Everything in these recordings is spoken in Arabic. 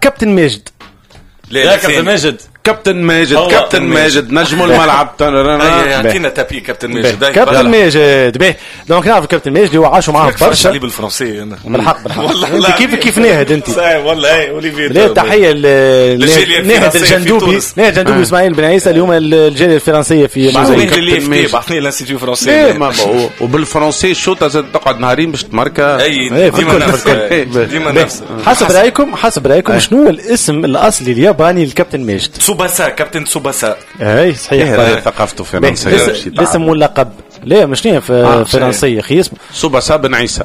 كابتن ماجد. لا كابتن ماجد. كابتن ماجد نجم الملعب. يعطينا تابي كابتن ماجد. كابتن ماجد باهي. دونك نعرف كابتن ماجد اللي هو عاشوا معاه برشا. اللي بالفرنسيه بالحق انت كيف ناهد انت والله اوليفي. لا تحيه ناهد الجندوبي. ناهد الجندوبي اسماعيل بن عيسى اليوم الجاليه الفرنسيه في موزمبيق اللي بعثني لانستيتيو فرنسي. وبالفرنسي الشوطه زاد تقعد نهارين باش تماركا. ديما نفس. حسب رايكم شنو الاسم الاصلي الياباني للكابتن ماجد؟ تسوباسا. كابتن تسوباسا. اي صحيح. ثقافته فرنسيه. الاسم واللقب لا مشنيه في فرنسيه اخي اسمه تسوباسا بن عيسى.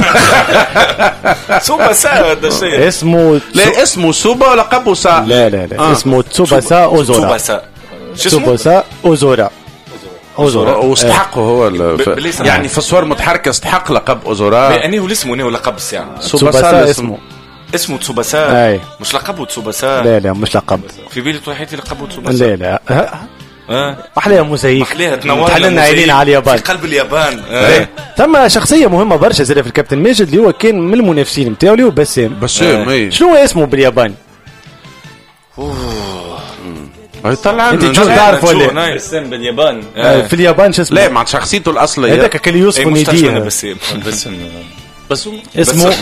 تسوباسا هذا الشيء اسمه. لا اسمه سوبا ولا قبوسا. لا اسمه تسوباسا اوزورا. تسوباسا اوزورا. واستحقه هو يعني في الصور متحركه استحق لقب اوزورا. اني هو اسمه اني لقب يعني تسوباسا اسمه تسوباسا. مش لقبه تسوباسا. لا مش لقب. في بالي طرحتي لقبه تسوباسا. لا احلاها موزايك. احلاها تنور. تحللنا عينين على اليابان. في قلب اليابان. ثم شخصيه مهمه برشا زاد في الكابتن ماجد اللي هو كان من المنافسين نتاعو اللي هو بسام. شنو اسمه بالياباني؟ طلع انت شو تعرف ولا بسام باليابان؟ في اليابان شو اسمه؟ لا مع شخصيته الاصليه هذاك كان يوسف نديه. بس اسمه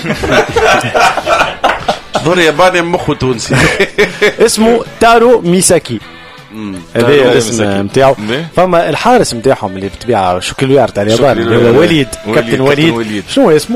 دور ياباني مخه تونسي. اسمه تارو ميساكي. هذا الاسم نتاعو. فما الحارس نتاعهم اللي بتبيع شوكوليار تاع اليابان اللي هو وليد. كابتن وليد. شنو اسمه؟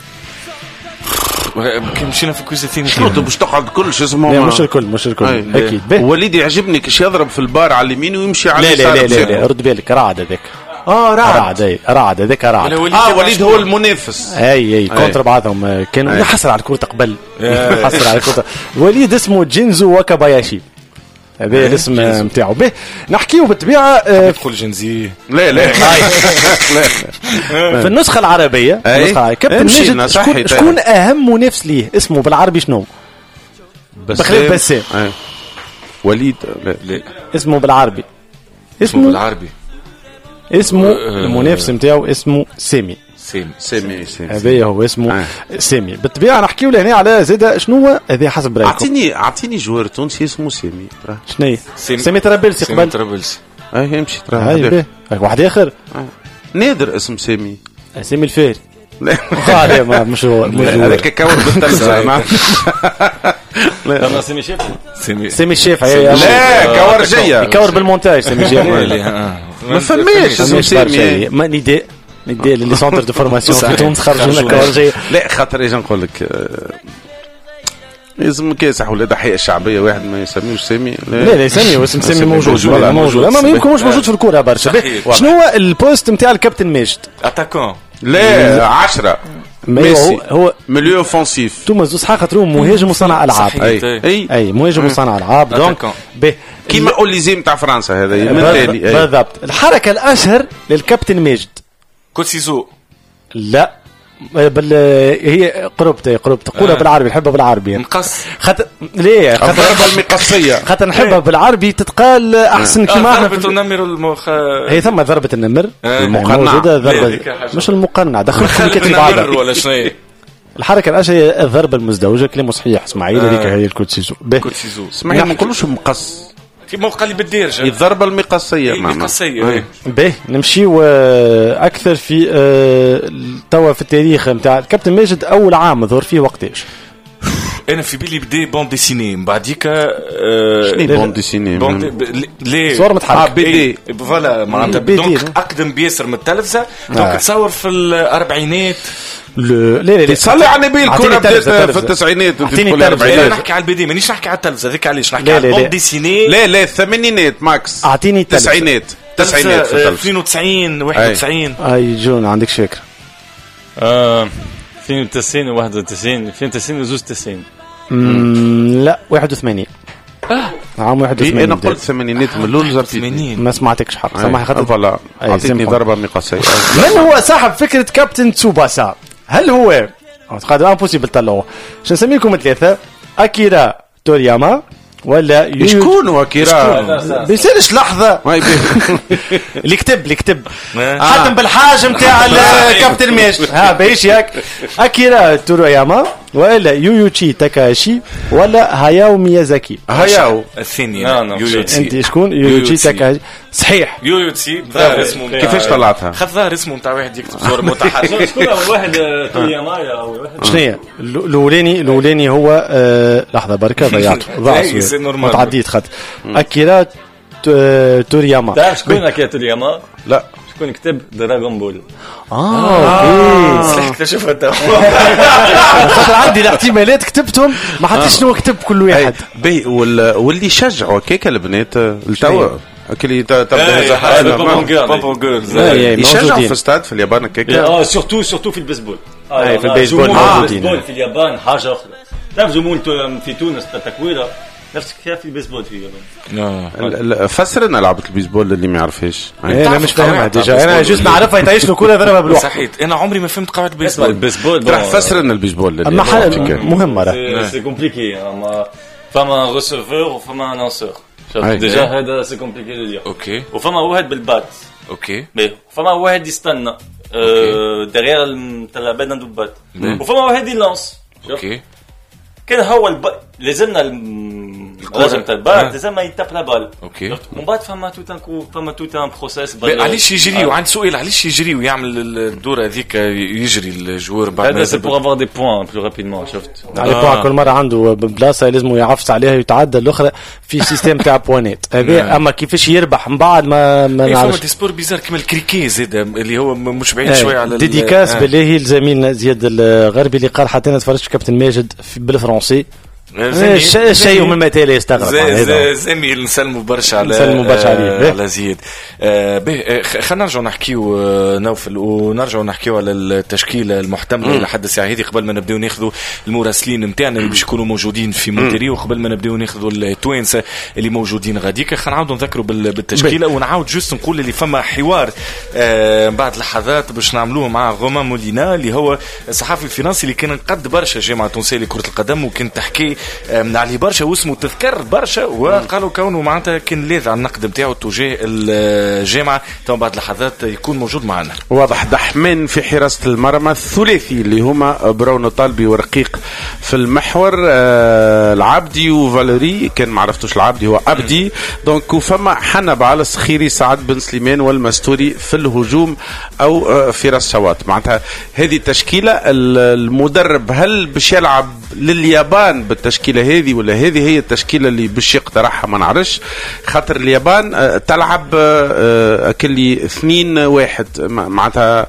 كي مشينا في كويزتين شنو باش تقعد كل شو اسمه؟ لا مش الكل اكيد. وليد يعجبني كيش يضرب في البار على اليمين ويمشي على اليسار. لا رد بالك رعد هذاك. رعد هذاك رعد. وليد هو المنافس. اي كونتر بعضهم كانوا يحصل على الكرة قبل. يحصل على الكرة. وليد اسمه جينزو واكاباياشي. هذا الاسم نتاعو. به نحكيو بالطبيعه تقول جنزي. لا في النسخه العربيه كابتن ماجد شكون اهم منافس ليه؟ اسمه بالعربي شنو؟ بسام. وليد. لا اسمه بالعربي. اسمه المنافس نتاعو اسمه سامي. هذا هو اسمه سامي. بالطبيعه نحكيو لهنا على زيد شنو هذا حسب رايكم. اعطيني جوار تونسي اسمه سامي. شنو سامي ترابلسي قبل. يمشي واحد اخر نادر اسم سامي الفاري. لا مش هو هذاك كور بالتلفزه. لا سامي الشافعي. لا كورجيه يكور بالمونتاج سامي الشافعي. ما فماش اسم سامي. ما نداء اللي سونتر دو فورماسيون في تونس خرجوا لنا كورجيه. لا خاطر اجي نقول لك لازم كاسح ولا ضحيه الشعبيه واحد ما يسميوش سامي. لا يسميه واسم سامي موجود اما يمكن مش موجود في الكوره برشا. شنو هو البوست نتاع الكابتن ماجد؟ اتاكون. لا 10 ميسي هو ميليو اوفنسيف. توما زوز خاطر مهاجم وصانع العاب. اي مهاجم وصانع العاب. دونك كيما اوليزي نتاع فرنسا هذا بالضبط. الحركه الاشهر للكابتن ماجد كوتسيزو. لا هي قربت قولها بالعربي. نحبها بالعربي مقص. خاطر ليه الضربه المقصيه خاطر نحبها بالعربي تتقال احسن كيما ضربه النمر المخ. هي ثم ضربه النمر المقنع. مش المقنع دخل في كتب بعضها ولا شيء. الحركه الاشهر هي الضربه المزدوجه. كلام صحيح اسماعيل. هذيك هي الكوتسيزو. اسمعي ما نقولوش مقص كيما قال لي بالديرجه الضربه المقصيه. به نمشيو اكثر في توا في التاريخ نتاع الكابتن ماجد. اول عام ظهر فيه وقتاش؟ انا في بالي بدي بون ديسيني من بعديك. شنو بون ديسيني؟ لي صور متحرك. بي دي فوالا معناتها دونك اقدم بياسر من التلفزه. دونك تصور في الاربعينات. لا صلي على النبي. الكره بدات في التسعينات وتقول الاربعينات. نحكي على البي دي مانيش نحكي على التلفزه. هذيك علاش نحكي على بون ديسيني. لا الثمانينات ماكس. اعطيني التسعينات في التلفزه 92 91. اي جون عندك فكره؟ 92 و 91 92 و 92. لا 81. عام 81. انا قلت ثمانينات من الاول زرت 80. ما سمعتكش حق. سامحني خاطر فوالا اعطيني ضربه مقصيه. من هو صاحب فكره كابتن تسوباسا؟ هل هو قادر امبوسيبل طلعوه؟ شو نسميكم ثلاثه؟ اكيرا تورياما ولا شكون اكيرا؟ بيصيرش لحظه اللي كتب حتى بالحاجه نتاع الكابتن ماجد. بايش ياك اكيرا تورياما ولا يويوتشي تاكاشي ولا هاياو ميازاكي؟ هاياو الثاني يويوتشي. انت شكون؟ يويوتشي تاكاشي صحيح. يويوتشي ظاهر اسمه كيفاش طلعتها؟ خذ ظاهر اسمه نتاع واحد يكتب صور متحرك. شكون واحد تورياما او واحد شنو الاولاني هو لحظه بركه ضيعت متعديت خط اكيرا تورياما. تعرف شكون اكيرا تورياما؟ لا شكون كتب دراغون بول. اوكي صح اكتشفها تو. خاطر عندي الاحتمالات كتبتهم ما حطيتش شنو كتب كل واحد. بي واللي شجعوا كيك البنات التوا اللي تبدا بابا جيرلز يشجعوا في استاد في اليابان كيك. سورتو في البيسبول. في البيسبول موجودين. في اليابان حاجه اخرى. تعرف زمون في تونس تكويره نفس كيف في البيسبول في اليابان. فسرنا لعبه البيسبول اللي ما يعرفش. انا مش فاهمها ديجا انا جوست نعرفها يتعيش له كل ضربه بلوح. صحيح انا عمري ما فهمت قواعد البيسبول. راح فسرنا البيسبول اما مهمه راه سي كومبليكي فما ريسيفور وفما انونسور. ديجا هذا سي كومبليكي دو دير. اوكي وفما واحد بالبات. اوكي وفما واحد يستنى ديغير التلعبه عنده البات. وفما واحد يلانس. اوكي كان هو لازمنا الرجل تاع البال لازم يتاب لا بال. اوكي ومن بعد فما توت ان بروسيس. علاش يجري وعند سؤال علاش يجري ويعمل الدوره هذيك يجري الجوار بعد هذا سي بور افوار دي بوين بلو رابيدمون. شفت على بوين كل مره عنده بلاصه لازم يعفس عليها يتعدى الاخرى في سيستم تاع بوانات هذا. اما كيفاش يربح من بعد ما نعرفش. فما سبور بيزار كيما الكريكي زاد اللي هو مش بعيد شويه على ديديكاس بالله لزميلنا زياد الغربي اللي قال حتى انا تفرجت كابتن ماجد بالفرنسي شيء من المثال يستغرب. زميل نسلموا برشا على زيد. خلينا نرجعوا نحكيو نوفل ونرجعوا نحكيو على التشكيله المحتمله لحد الساعه هذه قبل ما نبداو ناخذوا المراسلين نتاعنا اللي باش يكونوا موجودين في مونتري وقبل ما نبداو ناخذوا التوانسه اللي موجودين غاديك. خلينا نعاودوا نذكروا بالتشكيله ونعاود جوست نقول اللي فما حوار بعد لحظات باش نعملوه مع رومان مولينا اللي هو الصحفي الفرنسي اللي كان قد برشا جامعه تونسيه لكره القدم وكان تحكي عليه برشا واسمه تذكر برشا وقالوا كونه معناتها كان لاذع النقد نتاعو تجاه الجامعه. تو بعد لحظات يكون موجود معنا. واضح دحمان في حراسه المرمى الثلاثي اللي هما براونو طالبي ورقيق في المحور العبدي وفالوري كان ما عرفتوش العبدي هو عبدي دونك وفما حنب على الصخيري سعد بن سليمان والمستوري في الهجوم او فراس شواط. معناتها هذه التشكيله المدرب هل باش يلعب لليابان بالتشكيله هذه ولا هذه هي التشكيله اللي باش يقترحها ما نعرفش. خاطر اليابان تلعب كلي 2-1 معناتها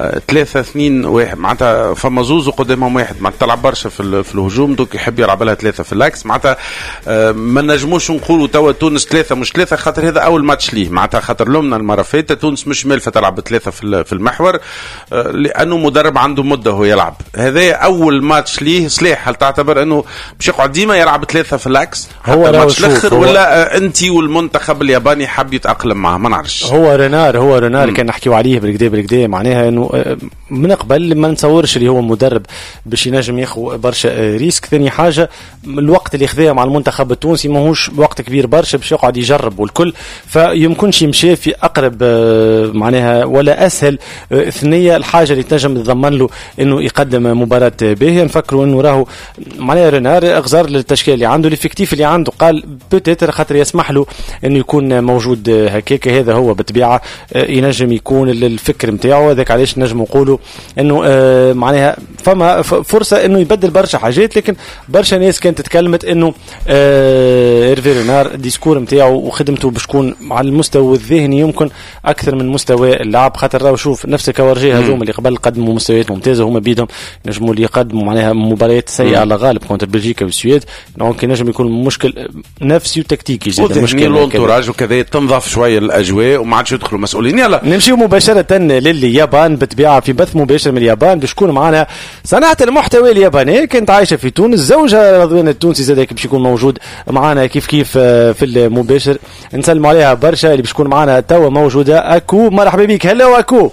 3-2-1 معناتها فما زوز وقدامهم واحد معناتها تلعب برشا في الهجوم دوك يحب يلعب لها 3 في اللاكس. معناتها ما نجموش نقولوا توا تونس 3 مش 3 خاطر هذا اول ماتش ليه معناتها خاطر لومنا المره فاتت تونس مش مالفه تلعب 3 في المحور لانه مدرب عنده مده هو يلعب. هذا اول ماتش ليه صليح. هل تعتبر انه باش يقعد ديما يلعب 3 في اللاكس هو الماتش الاخر ولا انت والمنتخب الياباني حاب يتاقلم معه ما نعرفش. هو رينار كان نحكيو عليه بالكدا معناها انه من قبل ما نتصورش اللي هو مدرب باش ينجم ياخذ برشا ريسك. ثاني حاجه الوقت اللي خذاه مع المنتخب التونسي ماهوش وقت كبير برشا باش يقعد يجرب والكل فيمكنش يمشي في اقرب معناها ولا اسهل ثنيه الحاجه اللي تنجم تضمن له انه يقدم مباراه باهيه. نفكروا انه راهو معناها رينار اغزر للتشكيل اللي عنده الافكتيف اللي عنده قال بوتيتر خاطر يسمح له انه يكون موجود هكاك. هذا هو بالطبيعه ينجم يكون الفكر نتاعو هذاك علاش نجم نقولوا انه معناها فما فرصه انه يبدل برشا حاجات. لكن برشا ناس كانت تتكلمت انه إيرفي رينار الديسكور نتاعو وخدمته باش تكون على المستوى الذهني يمكن اكثر من مستوى اللعب. خاطر راهو شوف نفس الكورجيه هذوما اللي قبل قدموا مستويات ممتازه هما بيدهم نجموا اللي يقدموا معناها مباريات سيئه على غالب كونتر بلجيكا والسويد. دونك نجم يكون مشكل نفسي وتكتيكي زاد مشكل لونتوراج وكذا تنظف شويه الاجواء وما عادش يدخلوا مسؤولين. يلا نمشيو مباشره لليابان بالطبيعه في بث مباشر من اليابان باش تكون معنا صناعه المحتوى اليابانيه كانت عايشه في تونس. زوجها رضوان التونسي زاد باش يكون موجود معنا كيف في المباشر. نسلم عليها برشا اللي باش تكون معنا توا موجوده. اكو مرحبا بك. هلو اكو.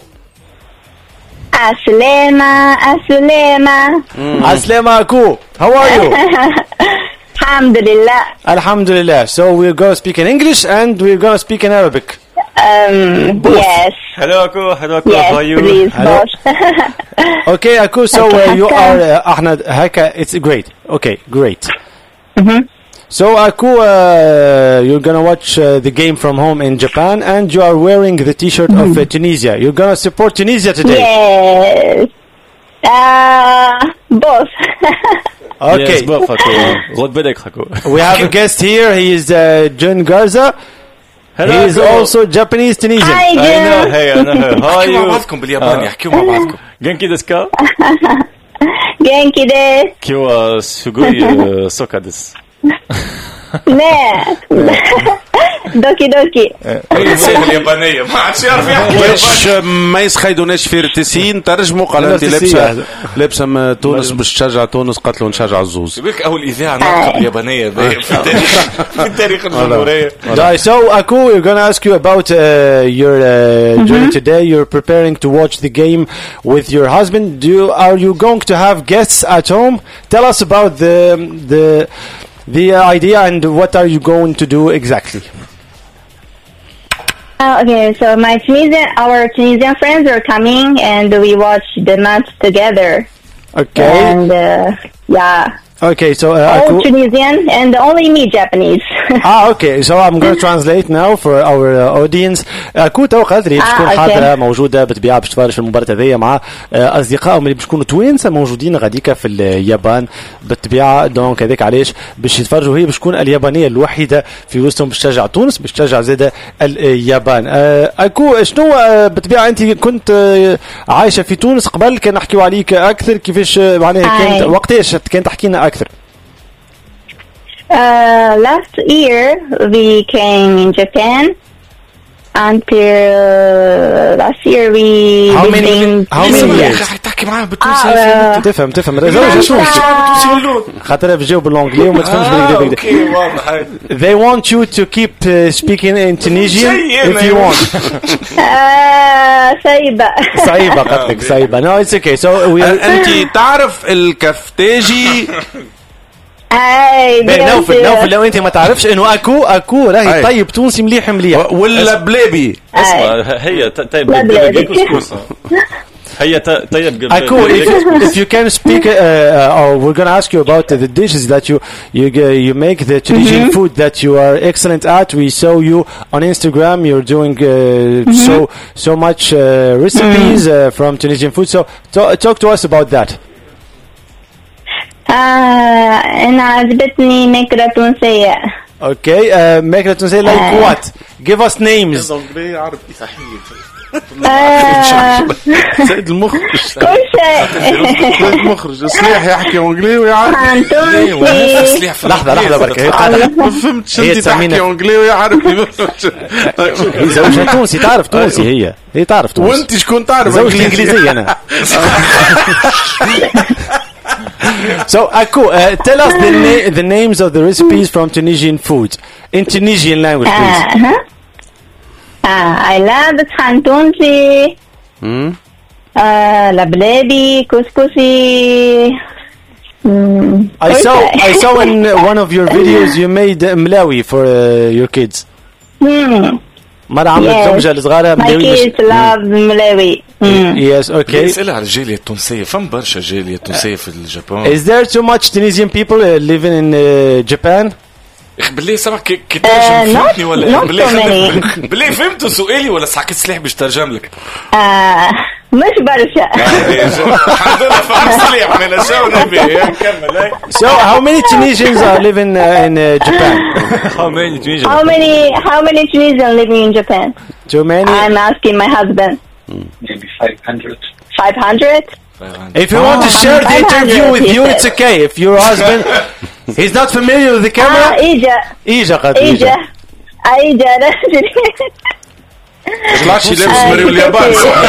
السلامة اكو. How are you? الحمد لله. So we're going to speak in English and we're going to speak in Arabic. Yes. Hello, Aku. Yes, How are you? Please, boss. Okay, Aku. So you are Ahmed Haka. It's great. Okay, great. So Aku, you're gonna watch the game from home in Japan, and you are wearing the T-shirt of Tunisia. You're gonna support Tunisia today. Yes. Both. Okay. Yes, both, Aku. God bedek, Aku. We have a guest here. He is Jun Garza. Hello, he is Aku. also Japanese Tunisian. Hi, I know. Jim. Hey, I know. How are احكيوا مع you? بعضكم بالياباني احكيوا مع بعضكم Genki desu ka? Genki desu. Kyo wa sugoi soka desu. Ne. Doki doki. الانسان اليابانيه ما عادش يعرف يحكي باش ما يسخيدوناش في رتسين ترجموا قال انت لابسه من تونس باش تشجع تونس قالت له نشجع الزوز يقولك اول اذاعه ناطقه باليابانيه في التاريخ الجمهوريه. So Aku, we're gonna ask you about your journey today. You're preparing to watch the game with your husband. Are you going to have guests at home? Tell us about the idea and what are you going to do exactly? Okay, so our Tunisian friends are coming, and we watch the match together. Okay. And yeah, Okay, so all Aku, Tunisian and only me Japanese. okay, so I'm going to translate now for our audience. Aku تو قادري باش تكون okay. حاضرة موجودة بالطبيعة باش تفرج في المباراة هذيا مع أصدقائهم اللي باش يكونوا توانسة موجودين غاديكا في اليابان بالطبيعة. دونك هذاك علاش باش يتفرجوا. هي باش تكون اليابانية الوحيدة في وسطهم باش تشجع تونس باش تشجع زادة اليابان. أكو شنو بالطبيعة أنت كنت عايشة في تونس قبل كان نحكيو عليك أكثر كيفاش معناها كانت وقتاش كان تحكي لنا أكثر. Last year we came in Japan. Until last year we How many years? تحكي معاه بالتونسي تفهم خاطر بجاوب بالانجلي وما تفهمش بالانجلي. They want you to keep speaking in Tunisian if you want. صعيبة قصدك صعيبة. No, it's okay. So انت تعرف الكفتاجي نوفل لو انت ما تعرفش انه اكو راهي طيب تونسي مليح ولا بلابي. اسمع هي طيب بلابي كسكس. هي طيب Aku, if you can speak, we're going to ask you about the dishes that you make, the Tunisian food that you are excellent at. We saw you on Instagram. You're doing so much recipes from Tunisian food. So talk to us about that. أنا عجبتني ماكلة تونسية. Okay, ماكلة تونسية like what? Give us names. سيد المخرج كل شيء. سيد المخرج صليح يحكي انجلي ويعرف. لحظة بركة ما فهمتش انت تحكي انجلي ويعرف. هي زوجها تونسي تعرف تونسي هي تعرف تونسي. وانت شكون تعرف زوجتي انجليزية انا. So Aku, tell us the names of the recipes from Tunisian food in Tunisian language, please. I love طحن تونسي. لبلابي كسكسي. I saw in one of your videos you made mlawi for your kids. مرة عملت زوجة لصغارها ملاوي. My kids love ملاوي. Yes, okay. اسئلة على الجالية التونسية. فم برشا جالية تونسية في اليابان. Is there too much Tunisian people living in Japan? بالله سامح كي ترجم فهمتني ولا بالله فهمتوا سؤالي ولا سحكت سلاح باش ترجم لك؟ مش برشا. الحمد لله فهمت سلاح من شو نبي نكمل. So how many Tunisians are living in Japan? How many Tunisians? How many Tunisians living in Japan? Too many? I'm asking my husband. Maybe 500. 500? If you want to share the interview with you, it's okay. If your husband, he's not familiar with the camera. إيجا طلعش لابس مريو اليابان.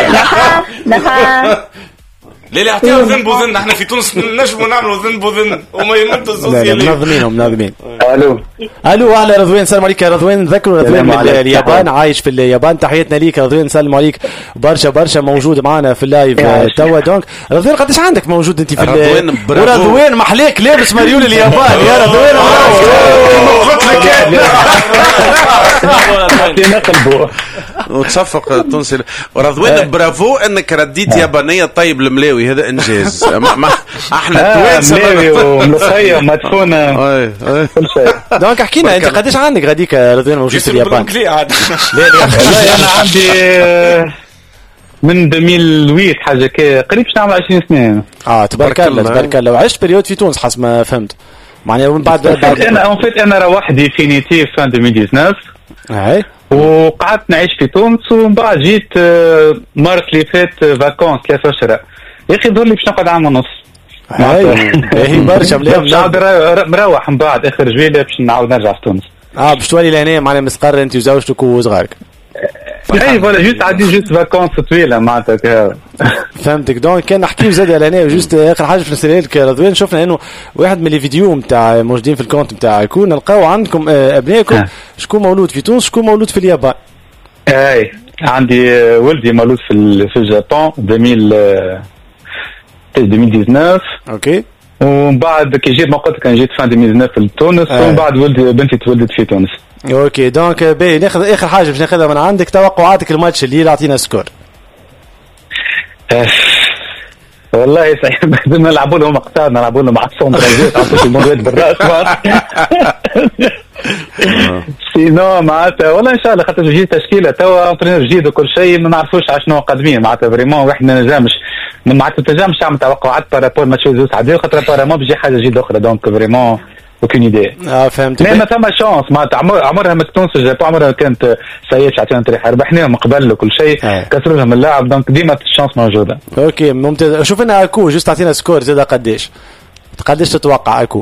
لا اعطيها ذنب وذن. احنا في تونس نجموا نعملوا ذنب وذن وما يمنتوا السوسياليين. منظمين. الو اهلا رضوان. السلام عليك يا رضوان. نذكروا رضوان من اليابان عايش في اليابان. تحياتنا ليك رضوان. نسلم عليك برشا موجود معنا في اللايف توا. دونك رضوان قداش عندك موجود انت في رضوان محليك لابس مريول اليابان يا رضوان. قلت لك نقلبوا وتصفق التونسي. ورضوان برافو انك رديت يابانيه طيب الملاوي، هذا انجاز. احنا التوانسه ملاوي وملوخيه ومدفونه كل شيء. دونك احكي لنا انت قداش عندك غاديك رضوان موجود في اليابان؟ لا انا عندي من 2008 حاجه كي قريب نعمل 20 سنه. تبارك الله تبارك الله. وعشت بريود في تونس حسب ما فهمت معناها ومن بعد انا روحت ديفينيتيف فان 2019 وقعدت نعيش في تونس ومن بعد جيت مارس اللي فات فاكونس 3 اشهر. يا اخي ظل لي باش نقعد عام ونص. هي برشا باش نعاود مروح من بعد اخر جويله باش نعاود نرجع في تونس. باش تولي لهنا معناها مستقر انت وزوجتك وصغارك. اي فوالا جوست عادي جوست فاكونس طويله معناتها. فهمتك. دونك كان نحكيو زاد على هنا وجوست اخر حاجه في نسالك رضوان، شفنا انه واحد من الفيديو نتاع موجودين في الكونت نتاعكم نلقاو عندكم ابنائكم شكون مولود في تونس شكون مولود في اليابان. اي عندي ولدي مولود في اليابان 2019. اوكي. ومن بعد كي جيت ما قلت كان جيت فان 2019 لتونس ومن بعد بنتي تولدت في تونس. اوكي دونك باهي ناخذ اخر حاجه باش ناخذها من عندك، توقعاتك الماتش اللي يعطينا سكور. والله صحيح بدنا نلعبوا لهم مقطع نلعبوا لهم عصون درجات عطوك المواد بالراس سينو معناتها والله ان شاء الله خاطر جديد تشكيله توا انترينور جديد وكل شيء ما نعرفوش على شنو قادمين معناتها فريمون واحنا نجمش معناتها تنجمش تعمل توقعات بارابور ماتش زوز عادي خاطر بارامون بيجي حاجه جديده اخرى دونك فريمون اوكين ايدي. فهمت. ما ثم شانس معناتها عمرها ما تونس الجابون عمرها كانت سيئه تعطينا تريح ربحناهم من قبل وكل شيء كسروا لهم اللاعب دونك ديما الشانس موجوده. اوكي ممتاز. شوف لنا اكو جوست تعطينا سكور زاد قداش تتوقع اكو؟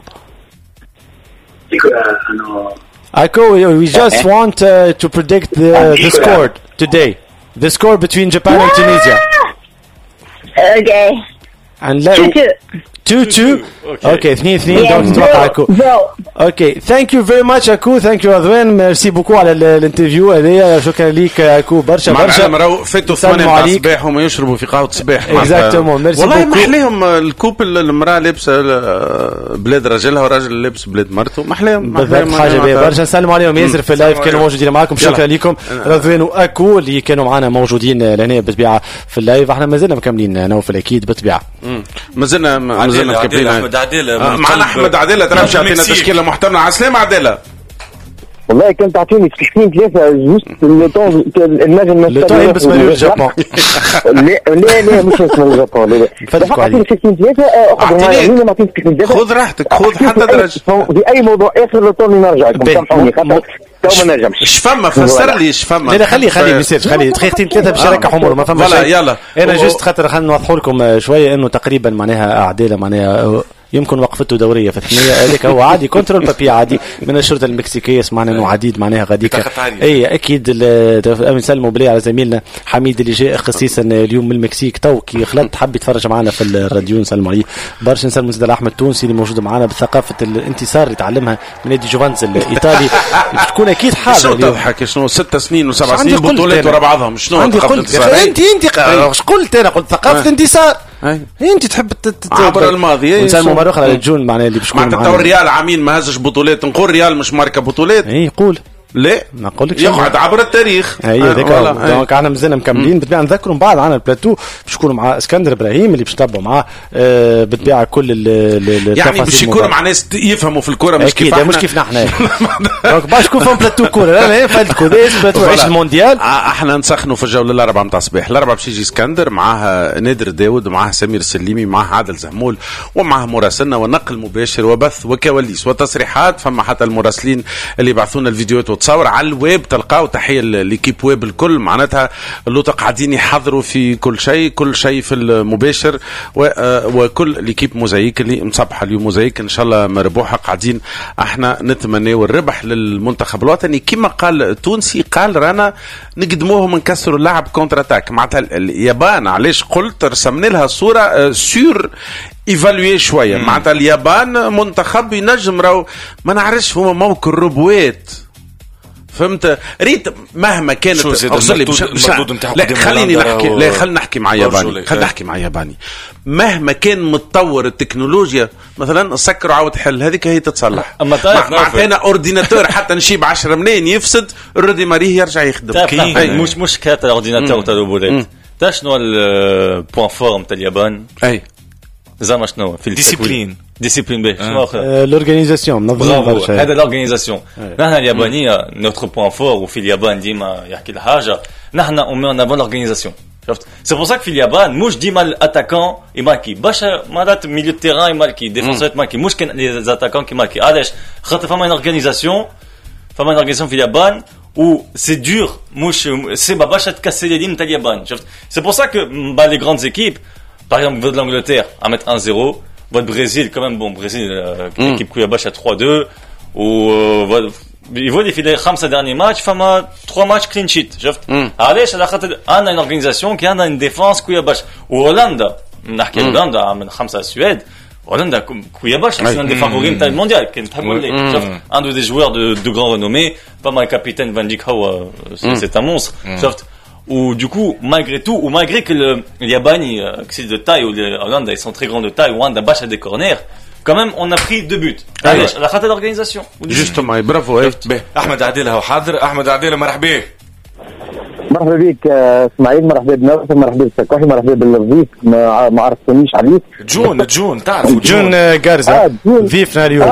Ako, we just want to predict the score today. The score between Japan and Tunisia. Okay. And 2-2. Okay, 2-2. دونك تتوقع أكو. Okay, thank you very much أكو. Thank you رضوان. ميرسي بوكو على الانترفيو هذايا. شكرا ليك أكو برشا. معنا فاتوا 8 صباح وما يشربوا في قهوة الصباح. Exactement. ميرسي بوكو. والله محليهم الكوبل المرأة لابسة بلاد رجلها وراجل لابس بلاد مرته محليهم. بالضبط حاجة بيه برشا. نسلم عليهم ياسر في اللايف كانوا موجودين معاكم. شكرا لكم رضوان وأكو اللي كانوا معنا موجودين لهنا بطبيعة في اللايف. احنا ما زلنا مكملين نوفل أكيد بطبيعة. ما زلنا مكملين. أحمد عديلة معنا أحمد عديلة ترى مش عطينا تشكيلة محترمة. عسلامة عديلة. والله كنت تعطيني تشكيلين 3 جوست النجم النجم يلبس مايو اليابان. لا مش اسمه اليابان لا تعطيني تشكيلين 3 خذ راحتك خذ حتى درجة في أي موضوع آخر لطولي نرجع لكم سامحوني خاطر تو ما نجمش. اش فما فسر لي اش فما. لا خلي بيسيرش خلي دقيقتين 3 باش يركح امور ما فما شيء. يلا انا جوست خاطر خلينا نوضحوا لكم شويه انه تقريبا معناها عداله معناها يمكن وقفته دوريه في الثانيه هذاك هو عادي كنترول بابي عادي من الشرطه المكسيكيه سمعنا انه عديد معناها غاديك اي اكيد نسلموا بلي على زميلنا حميد اللي جاء خصيصا اليوم من المكسيك تو كي خلط حب يتفرج معنا في الراديو نسلموا عليه برشا. نسلموا زيد احمد التونسي اللي موجود معنا بثقافه الانتصار اللي تعلمها من نادي جوفانز الايطالي تكون اكيد حاجه. شنو تضحك شنو 6 سنين و7 سنين بطولات ورا بعضهم شنو عندي قلت انت ايش قلت انا قلت ثقافه انتصار انت تحب عبر الماضي ونسلموا مره اخرى للجون معناها اللي باش يكون معنا الريال عامين ما هزش بطولات نقول الريال مش ماركه بطولات اي قول لا ما نقولكش يقعد عبر التاريخ. اي هذاك دونك احنا مازلنا مكملين بالطبيعه نذكروا من بعد عنا البلاتو باش يكونوا مع اسكندر ابراهيم اللي باش نتبعوا معاه بالطبيعه كل التفاصيل يعني باش يكونوا مع ناس يفهموا في الكره مش كيف مش كيفنا احنا دونك باش يكون فهم بلاتو كوره لا فالكو بلاتو عيش المونديال. احنا نسخنوا في الجوله الاربعاء نتاع الصباح الاربعاء باش يجي اسكندر معاه نادر داود ومعاه سمير السليمي معاه عادل زهمول ومعاه مراسلنا ونقل مباشر وبث وكواليس وتصريحات. فما حتى المراسلين اللي يبعثونا الفيديوهات وتصور على الويب تلقاو تحيه ليكيب ويب الكل معناتها اللي قاعدين يحضروا في كل شيء في المباشر وكل ليكيب موزايك اللي مصبحه اليوم موزايك ان شاء الله مربوحه قاعدين احنا نتمنوا الربح للمنتخب الوطني كما قال التونسي قال رانا نقدموهم نكسروا اللعب كونتر اتاك معناتها اليابان. علاش قلت رسمنا لها صوره سور ايفالوي شويه معناتها اليابان منتخب ينجم راهو ما نعرفش هما موكل ربوات فهمت ريت مهما كانت لا خليني نحكي لا خلينا نحكي مع ياباني خلينا نحكي مع ياباني مهما كان متطور التكنولوجيا مثلا سكر وعاود حل هذيك هي تتصلح معطينا اورديناتور حتى نشيب 10 منين يفسد الردي ماريه يرجع يخدم مش حكايه الاورديناتور تاع الروبوتات شنو البوان فور نتاع اليابان اي زعما شنو في ديسيبلين به شنو لورغانيزاسيون منظمه برشا هذا لورغانيزاسيون نحن اليابانيه نوتر بوان فور وفي اليابان ديما يحكي الحاجه نحن اون افون لورغانيزاسيون شفت سي بور سا في اليابان مش ديما الاتاكون يماركي باش مرات ميليو تيران يماركي ديفونسور يماركي مش كان لي اتاكون كيماركي علاش خاطر فما اورغانيزاسيون في اليابان où c'est dur مش c'est pas باش تكسر لي نتاع اليابان شفت c'est pour ça que bah les grandes équipes par exemple votre l'Angleterre à mettre 1-0 votre Brésil quand même bon Brésil équipe qui a باش 3-2 ou يفضل في 5 derniers matchs فما 3 matchs clean sheet شفت علاش على خاطر عندنا une organisation qui عندنا une défense كويا باش وهولندا نحكي هولندا من 5 السويد هولندا كويا باش c'est un des favoris تاع المونديال كان تحبوا لي شفت عنده des joueurs de grand renommée pas mal capitaine Van Dijk هو c'est un monstre شفت ou du coup malgré tout ou malgré que les Yabani que c'est de taille ou les Hollande ils sont très grands de taille ou on a bâché des corners quand même on a pris 2 buts علاش على خاطر l'organisation justement برافو احمد عادل هو حاضر احمد عادل مرحبا مرحبا بك اسماعيل مرحبا بنوف مرحبا بالسكوحي مرحبا بالرضيف ما عرفتونيش عليك جون تعرفوا جون غارزا ضيفنا اليوم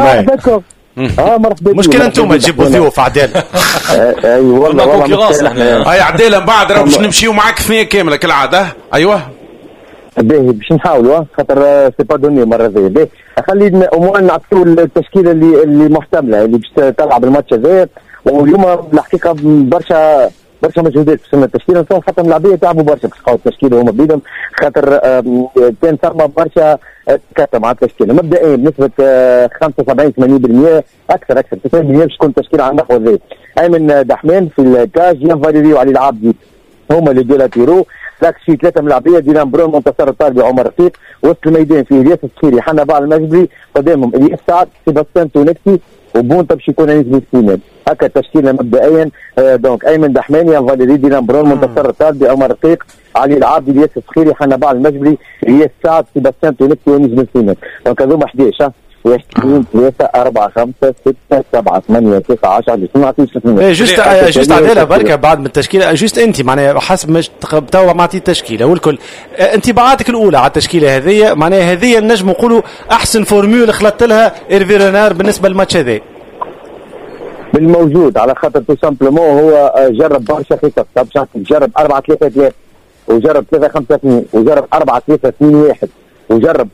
مرحبا مشكلة انتم تجيبوا ضيوف عدالة اي والله هاي عدالة من بعد راه باش نمشيو معاك ثنية كاملة كالعادة ايوه باهي باش نحاولوا خاطر سي با دوني المره هذه باهي خلينا امور نعطيو التشكيله اللي محتمله اللي باش تلعب الماتش هذا واليوم الحقيقه برشا مجهودات في التشكيله نتصور حتى الملاعبيه تعبوا برشا باش يلقاو التشكيله هما بيدهم خاطر كان ثم برشا كثر مع التشكيله مبدئيا بنسبه 75 80% اكثر 90% باش تكون التشكيله على النحو هذا ايمن دحمان في الكاج يان فاليري وعلي العابدي هما اللي دو لاتيرو لاكس في 3 ملاعبيه دينام برون منتصر الطالبي عمر رفيق وسط الميدان في الياس السخيري حنا باع المجبري قدامهم الياس سعد سيباستيان تونكسي وبونتا باش يكون نسبة الاستثناء هكا التشكيله مبدئيا دونك ايمن دحماني فاليري دينام برون منتصر الطالبي عمر رفيق علي العابدي الياس السخيري حنا باع المجبري الياس سعد سيباستيان تونكسي ونسبة الاستثناء دونك هذوما 11 1 2 3 4 5 6 7 8 9 10 جوست عدالة بركة بعد من التشكيلة جوست انت معناها حسب ما توا معطي التشكيلة والكل انطباعاتك الاولى على التشكيلة هذه معناها هذه نجم نقولوا احسن فورمول خلطت لها ايرفي رينار بالنسبة للماتش هذا بالموجود على خاطر تو سامبلومون هو جرب برشا خطط جرب 4-3-3 وجرب 3-5-2 وجرب 4-3-2-1 وجرب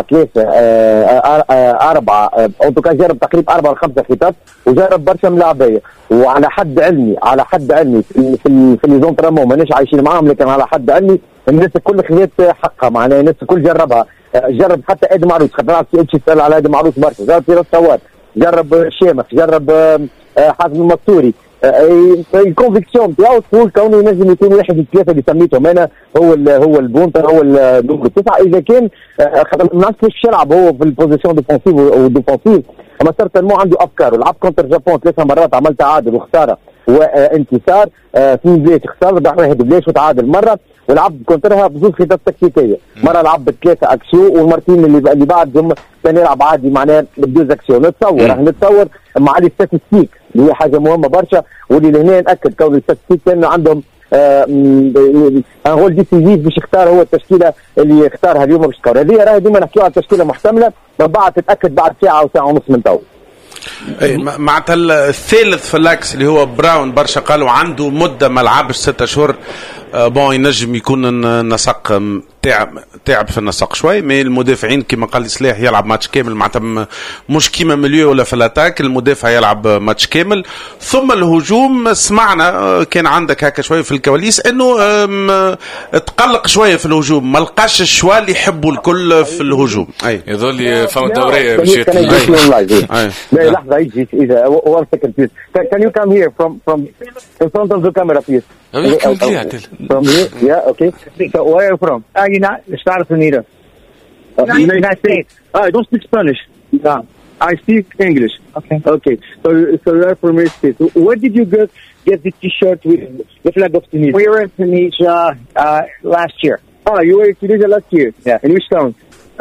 4 اوتوكا جرب تقريبا 4 أو 5 خطط وجرب برشا ملاعبيه وعلى حد علمي في لي زونطرامون ماناش عايشين معاهم لكن على حد علمي الناس الكل خذت حقها معناها الناس الكل جربها جرب حتى ادم معروف خاطر يسال على ادم معروف برشا جرب فراس سواد جرب شامخ جرب حازم المقتوري الكونفيكسيون نتاعو تقول كونه ينجم يكون واحد من الثلاثه اللي سميتهم انا هو البونتا هو النمرو 9 اذا كان خاطر ما نعرفش كيفاش يلعب هو في البوزيسيون ديفونسيف وديفونسيف اما سيرتنمون عنده افكار ولعب كونتر جابون 3 مرات عمل تعادل وخساره وانتصار 2 بلاش خساره 1 بلاش وتعادل مره ولعب كونترها بزوج خطط تكتيكيه مره لعب ب3 اكسيو والمرتين اللي بعدهم كان يلعب عادي معناها بدوز اكسيو نتصور مع الاستاتستيك اللي هي حاجه مهمه برشا واللي لهنا ناكد كون الاستاتستيك كان عندهم هو ديسيزيف باش يختار هو التشكيله اللي اختارها اليوم باش تكون هذه راهي ديما نحكيو على التشكيله محتمله من بعد تتاكد بعد ساعه او ساعه ونص من تو معناتها الثالث في اللاكس اللي هو براون برشا قالوا عنده مده ما لعبش 6 شهور بون ينجم يكون النسق تعب في النسق شوي مي المدافعين كما قال صلاح يلعب ماتش كامل معناتها مش كيما مليو ولا في الاتاك المدافع يلعب ماتش كامل ثم الهجوم سمعنا كان عندك هكا شوي في الكواليس انه تقلق شويه في الهجوم ما لقاش الشوا اللي يحبوا الكل في الهجوم اي يظل فما الدوريه باش لا لحظه يجي اذا 1 second please can you come here from in front of the camera please from here yeah okay so where are you from Estados Unidos. United States. I don't speak Spanish. Yeah. I speak English. Okay. So you are from State. So where did you get the T-shirt with the flag of Tunisia? We were in Tunisia last year. Ah, you were in Tunisia last year. Yeah. In which town?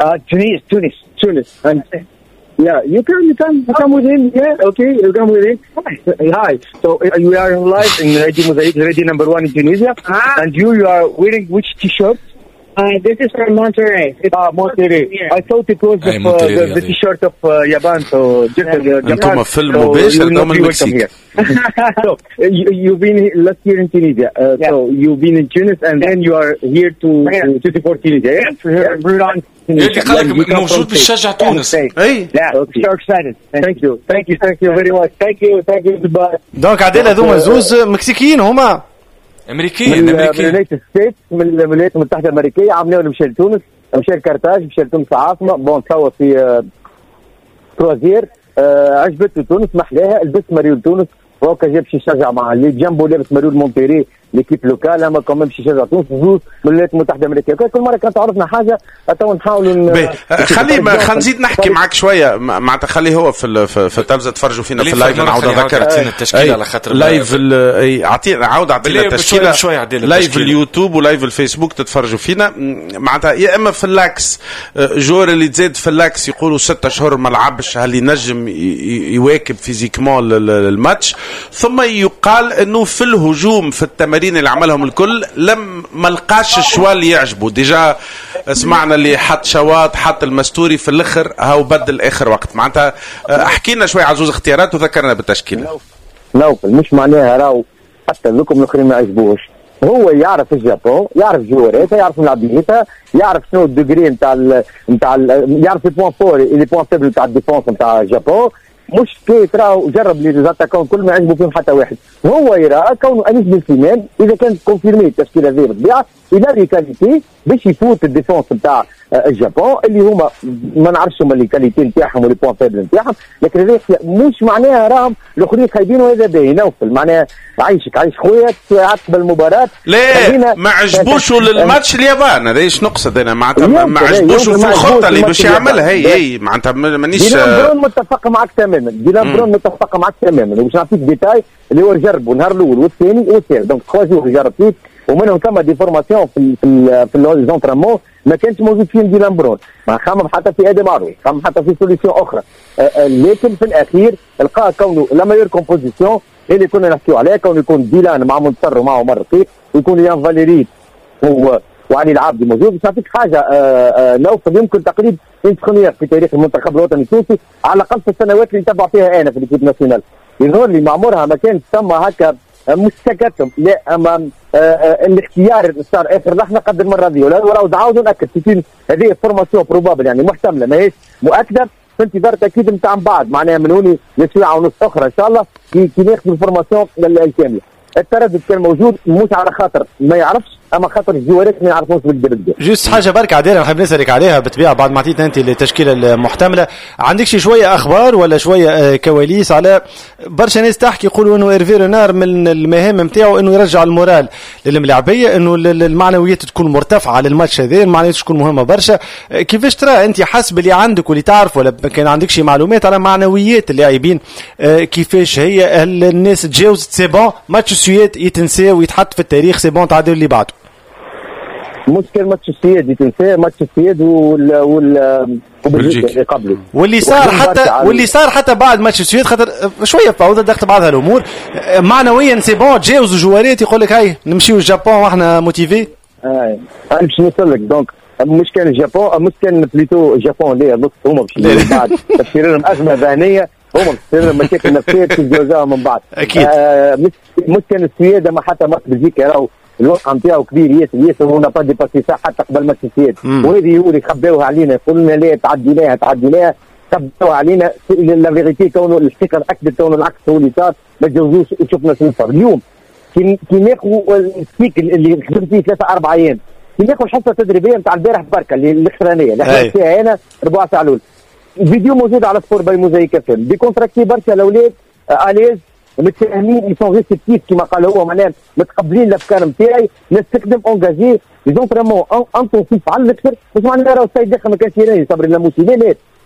Tunis. And yeah, you come with him. Yeah, okay, you come with him. Hi. So you are live in Radio Mosaic, Radio number 1 in Tunisia, and you are wearing which T-shirt? This is from Monterrey. Monterrey. I thought it was the T-shirt of Japan. So أنتم في المباشر دوم المكسيك. So you've been last year in Tunisia. So you've been in Tunis, and then you are here to support Tunisia. Yeah. اللي قالك موجود بالشجع تونس. اي So excited. Thank you very much. Thank you. Goodbye. دونك عديل هذوما زوز مكسيكيين هما امريكيين من اليونايتد ستيتس، من الولايات المتحده الامريكيه. عملوا مشى لتونس، مشى لكرتاج، مشى لتونس العاصمه. بون توا في كروزير. عجبته تونس، محلاها. لبس ماريو تونس، وهكا جاب شي شجع مع اللي جنبه لابس ماريو مونتيري ليكيب لوكال، اما كمان شي شجع تونس زوز من الولايات المتحده الامريكيه. كل مره كانت تعرفنا حاجه تو نحاولوا خلي نزيد نحكي معك شويه. معناتها خلي هو في التلفزه تفرجوا فينا في اللايف. نعاود نذكر التشكيله على خاطر لايف عاود اعطينا التشكيله لايف اليوتيوب ولايف الفيسبوك تتفرجوا فينا. معناتها يا اما في اللاكس جور اللي تزيد في اللاكس يقولوا 6 شهور ما لعبش، هل ينجم يواكب فيزيكمون الماتش. ثم يقال انه في الهجوم في التمارين اللي عملهم الكل ما لقاش الشوا اللي يعجبه. ديجا سمعنا اللي حط شواط، حط المستوري في الاخر، هاو بدل اخر وقت. معناتها احكينا شوي عزوز اختيارات وذكرنا بالتشكيله. نوفل مش معناها راو حتى لكم الاخرين ما يعجبوش. هو يعرف الجابون، يعرف جواراتها، يعرف ملاعبيتها، يعرف شنو الديجري نتاع يعرف البوان فور لي بوان فيبل نتاع الديفونس نتاع الجابون. مش كي تراو جرب لي زاتاكون كل ما يعجبوا فيهم حتى واحد. هو يرى كونه انيس بن سليمان اذا كانت كونفيرمي التشكيله هذه بالطبيعه الى لي كاليتي باش يفوت الديفونس نتاع الجابون اللي هما ما نعرفش هما لي كاليتي نتاعهم ولي بوان فيبل نتاعهم. لكن هذا مش معناها راهم الاخرين خايبين وهذا باهي. نوفل معناها عايش خويا ساعات بالمباراه لا ما عجبوش للماتش اليابان. هذا ايش نقصد انا معناتها ما عجبوش في الخطه اللي باش يعملها. هي معناتها مانيش ديلان برون متفق معك تماما. وباش نعطيك ديتاي اللي هو جربوا النهار الاول والثاني والثالث. دونك 3 جور جرب فيه، ومنهم ثم دي فورماسيون في الزونترامون ما كانش موجود فيهم ديلان برون. ما خمم حتى في ادي ماروي، خمم حتى في سوليسيون اخرى. لكن في الاخير لقى كونه لا مايور كومبوزيسيون اللي كنا نحكيو عليها، كونه يكون ديلان مع منتصر ومعه عمر رقيق، ويكون يان فاليري وعلي العابدي موجود. باش نعطيك حاجه نوفل يمكن تقريبا انتخابات في تاريخ المنتخب الوطني التونسي على الاقل في السنوات اللي نتبع فيها انا في الكيب ناسيونال. يظهر لي معمرها ما كانت ثم هكا مستكتم. لا اما الاختيار صار اخر لحظه قد المره دي، ولو تعاودوا ناكد في هذه فورماسيون بروبابل يعني محتمله ماهيش مؤكده، في انتظار تاكيد نتاع من بعد معناها من هوني لساعه ونص اخرى ان شاء الله كي ناخذوا الفورماسيون الكامله. التردد كان موجود مش على خاطر ما يعرفش، اما خاطر الجوارات ما يعرفوش بالجد. جوست حاجه برك عديله نحب نسالك عليها بالطبيعه بعد ما عطيتنا انت التشكيله المحتمله. عندك شويه اخبار ولا شويه كواليس على برشا ناس تحكي يقولوا انه ايرفي رونار من المهام نتاعو انه يرجع المورال للملاعبيه، انه المعنويات تكون مرتفعه للماتش هذا، المعنويات تكون مهمه برشا. كيفاش ترى انت حسب اللي عندك واللي تعرف، ولا كان عندك شي معلومات على معنويات اللاعبين كيفاش هي؟ الناس تجاوزت سي بون ماتش السويد يتنسى ويتحط في التاريخ، سي بون تعادل اللي بعده. مشكل ماتش السياد يتنسى، ماتش السياد وبلجيكا اللي قبله، واللي صار حتى بعد ماتش السويد خاطر شويه فوضى ضغط بعض الامور معنويا سي بون تجاوزوا جوارات يقول لك هاي نمشيو الجابون واحنا موتيفي. انا باش نوصل لك. دونك مش كان الجابون، مش كان بليتو الجابون اللي نص هما باش بعد تفكيرهم ازمه ذهنيه، هما تصير مشاكل نفسيه تتجاوزوها من بعد اكيد. مش كان السويد ما حتى ماتش بلجيكا راهو الوقع نتاعو كبير ياسر ونا با ديباسي ساعه حتى قبل ماتش السياد، وهذه هو اللي خباوها علينا، قلنا لا تعديناها خباوها علينا. لا فيغيتي كونه الحقيقه الاكد كونه العكس هو اللي صار، ما تجاوزوش وشفنا شنو صار اليوم. كي ناخذوا السيك اللي خدمت فيه 3-4 ايام، كي ناخذوا الحصه التدريبيه نتاع البارح بركه اللي الاخرانيه اللي حكيت فيها انا ربع ساعه الاولى، الفيديو موجود على سبور باي موزايك اف ام، دي كونتراكتي برشا الاولاد اليز متفاهمين يسون ريسبتيف كما قال هو، معناها متقبلين الافكار نتاعي، نستخدم اونجاجي لي زونتريمون انتونسيف على الاكثر. مش معناها راهو السيد داخل ما كانش يراني صبري لا موسيمي، لا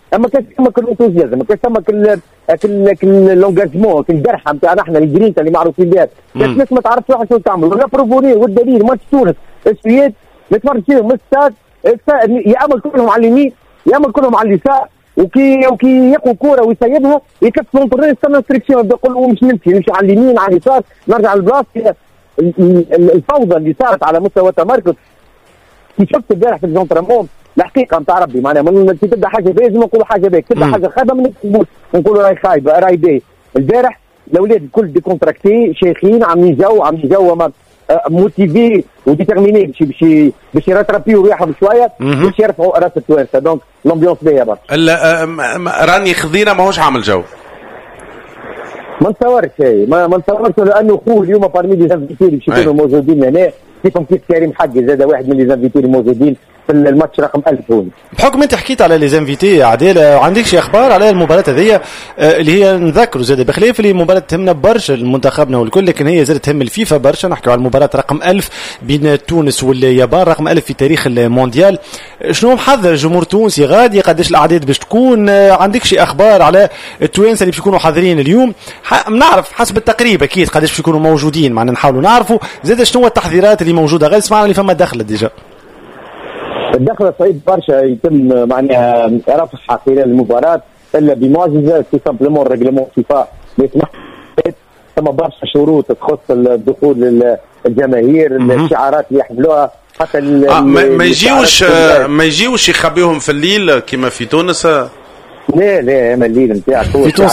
اما كان ثم كل انتوزيازم، ما كان ثم كل لونجاجمون، كل الجرحه نتاعنا احنا الجرينتا اللي معروفين بها. الناس ما تعرفش واحد شنو تعمل، ولا بروفوني والدليل ماتش تونس السويد نتفرج فيهم من الستاد يعمل كلهم على اليمين يعمل كلهم على اليسار، وكي يقوا كوره ويسيبها يكف لونترين يستنى انستركسيون يقول مش نمشي على اليمين على اليسار نرجع للبلاصه. الفوضى اللي صارت على مستوى تمركز كي شفت البارح في الجونترمون الحقيقه نتاع ربي معناها كي تبدا حاجه باهيه لازم نقولوا حاجه باهيه، تبدا حاجه خايبه ما نقولوا راي خايبه راي باهي. البارح الاولاد الكل ديكونتراكتي شيخين عاملين جو موتيفي وديترميني باش يراترابيو ريحهم شويه باش يرفعوا راس التوانسه. دونك لومبيونس باهيه برشا. راني خذينا ماهوش عامل جو. ما نتصورش ما نتصورش لانه خوه اليوم بارمي لي زانفيتير باش يكونوا موجودين هنا كيف كريم حقي زاد واحد من لي زانفيتير موجودين في الماتش رقم 1000 هون. بحكم انت حكيت على لي زانفيتي عادل، عندك شي اخبار على المباراه هذه اللي هي نذكروا زاد بخلاف اللي مباراه تهمنا برشا المنتخبنا والكل، لكن هي زاد تهم الفيفا برشا. نحكيو على المباراه رقم 1000 بين تونس واليابان، رقم 1000 في تاريخ المونديال. شنو محضر الجمهور التونسي غادي؟ قداش الاعداد باش تكون؟ عندك شي اخبار على التوانسه اللي باش يكونوا حاضرين اليوم؟ نعرف حسب التقريب اكيد قداش باش يكونوا موجودين، معنا نحاولوا نعرفوا زاد شنو التحضيرات اللي موجوده. غير سمعنا اللي فما دخله ديجا الدخله صعيب برشا يتم معناها رفع خلال المباراه الا بمعجزه سي سامبلومون ريغلمون فيفا يسمح ثم برشا شروط تخص الدخول الجماهير الشعارات اللي يحملوها حتى ما يجيوش يخبيهم في الليل كما في تونس. لا ما الليل نتاعك في تونس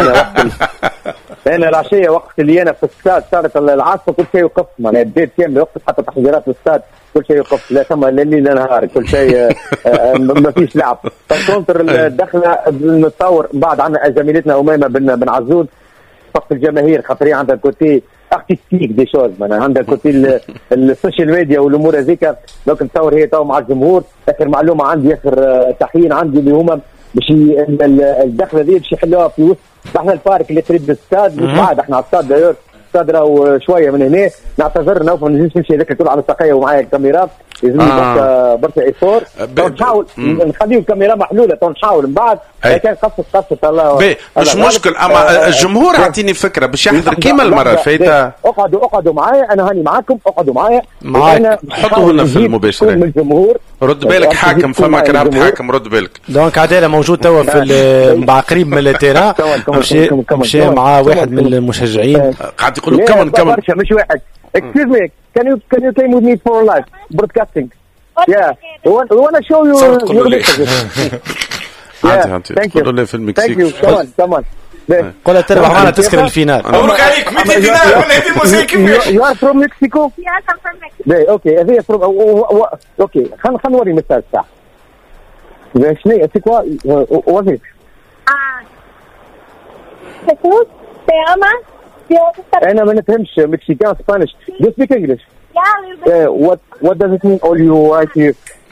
انا العشيه وقت اللي انا في الستاد صارت العاصفه كل شيء يوقف معناها بديت كامل وقت حتى تحضيرات الاستاد كل شيء يوقف، لا ثم لا ليل لا نهار كل شيء ما فيش لعب. فكونتر الدخله نتصور بعد عندنا زميلتنا اميمه بن عزوز وقت الجماهير خاطر عندها كوتي ارتستيك دي شوز معناها عندها كوتي السوشيال ميديا والامور هذيك. دونك نتصور هي تو مع الجمهور. اخر معلومه عندي اخر تحيين عندي اللي هما باش الدخله دي باش يحلوها في وسط احنا الفارق اللي قريب للستاد مش بعد احنا على الستاد داير الستاد راهو شويه من هنا. نعتذر نوف ما نجمش نمشي هذاك كله على الساقيه ومعايا الكاميرا لازم برشا ايفور. نحاول نخليو الكاميرا محلوله نحاول من بعد كان قصت الله مش مشكل. اما الجمهور اعطيني فكره باش يحضر كيما المره الفايته. اقعدوا معايا انا هاني معاكم اقعدوا معايا حطوا لنا في المباشر من الجمهور. رد بالك حاكم فما كلام حاكم رد بالك. دونك عداله موجود توا في مع قريب من التيران مشى مع واحد من المشجعين قاعد يقولوا كمان مش واحد. Excuse me, can you came with me for live broadcasting? Yeah, we want to show you your messages. Yeah, thank you. قولوا لي في المكسيك. Thank you. Come on. قولها تربح معنا تذكر الفينال. مبروك عليك 200 دينار من هذه الموسيقى. You are from Mexico? Yes, I'm from Mexico. Okay, هذه from okay. خلينا نوري مثال تاع. شنو c'est quoi وظيفة؟ Jesús, te ama. أنا ما نفهمش مكسيكان Spanish. Do you speak English? Yeah, what does it mean all you right here?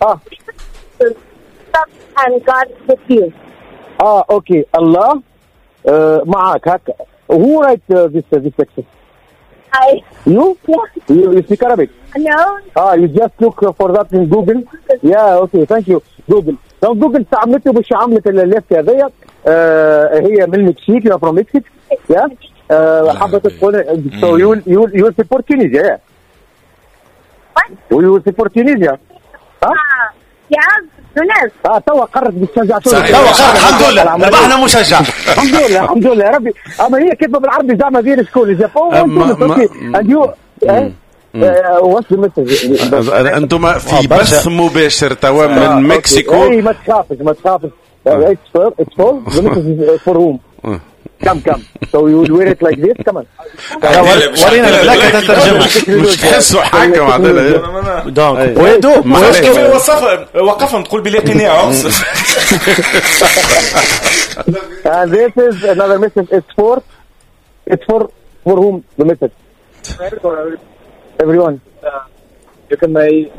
and God with you. Okay. Allah معك هكا. Who write this text? I. You? Yeah. You speak Arabic? No. You just look for that in Google? Yeah, okay, thank you. Google. Donc Google استعملته باش عملت الليست هذيا. هي من المكسيك you're from Mexico. Yeah. حبت تقول so you support Tunisia, yeah? What? You support Tunisia? Yeah, Tunis. توا قررت بالشجاع توا قررت الحمد لله ربحنا مشجع الحمد لله يا ربي. اما هي كتبه بالعربي زعما دير سكول جابون and you what's the message؟ انتم في بث مباشر توا من مكسيكو. ما تخافش it's full the message is for whom؟ Come. So you will wear it like this. Come on. ورينا البلاكة تترجمها. مش تحسوا حاجة معدلة. دونك ويدو كيف وقفهم تقول بلا قناع. And this is another message. It's for whom the message? Everyone. You can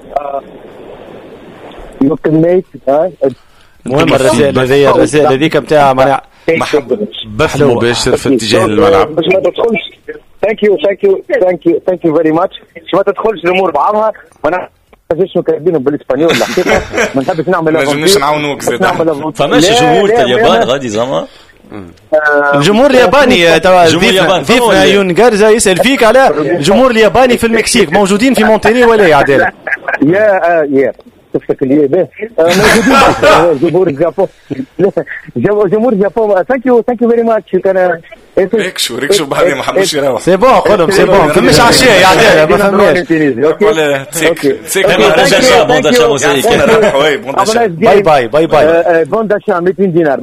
make. مهم الرسائل هذيك بتاع منع بث مباشر في اتجاه الملعب. باش ما تدخلش. Thank you very much. باش ما تدخلش الامور بعضها. شنو كاتبينهم بالاسبانيول الحقيقه ما نحبش نعمل ما نجمش نعاونوك زيد. فماش جمهور تاع اليابان غادي زعما الجمهور الياباني توا ضيفنا يون جارزا يسال فيك على الجمهور الياباني في المكسيك موجودين في مونتيني ولا يا عدالة؟ يا تفتكر لي به موجودين جمهور اليابان جمهور اليابان ثانك يو فيري ماتش كان ريكشو بعد ما حبش يروح سي بون قولهم سي بون فماش عشيه يا عدالة ما فهمناش باي باي باي باي بون داشا 200 دينار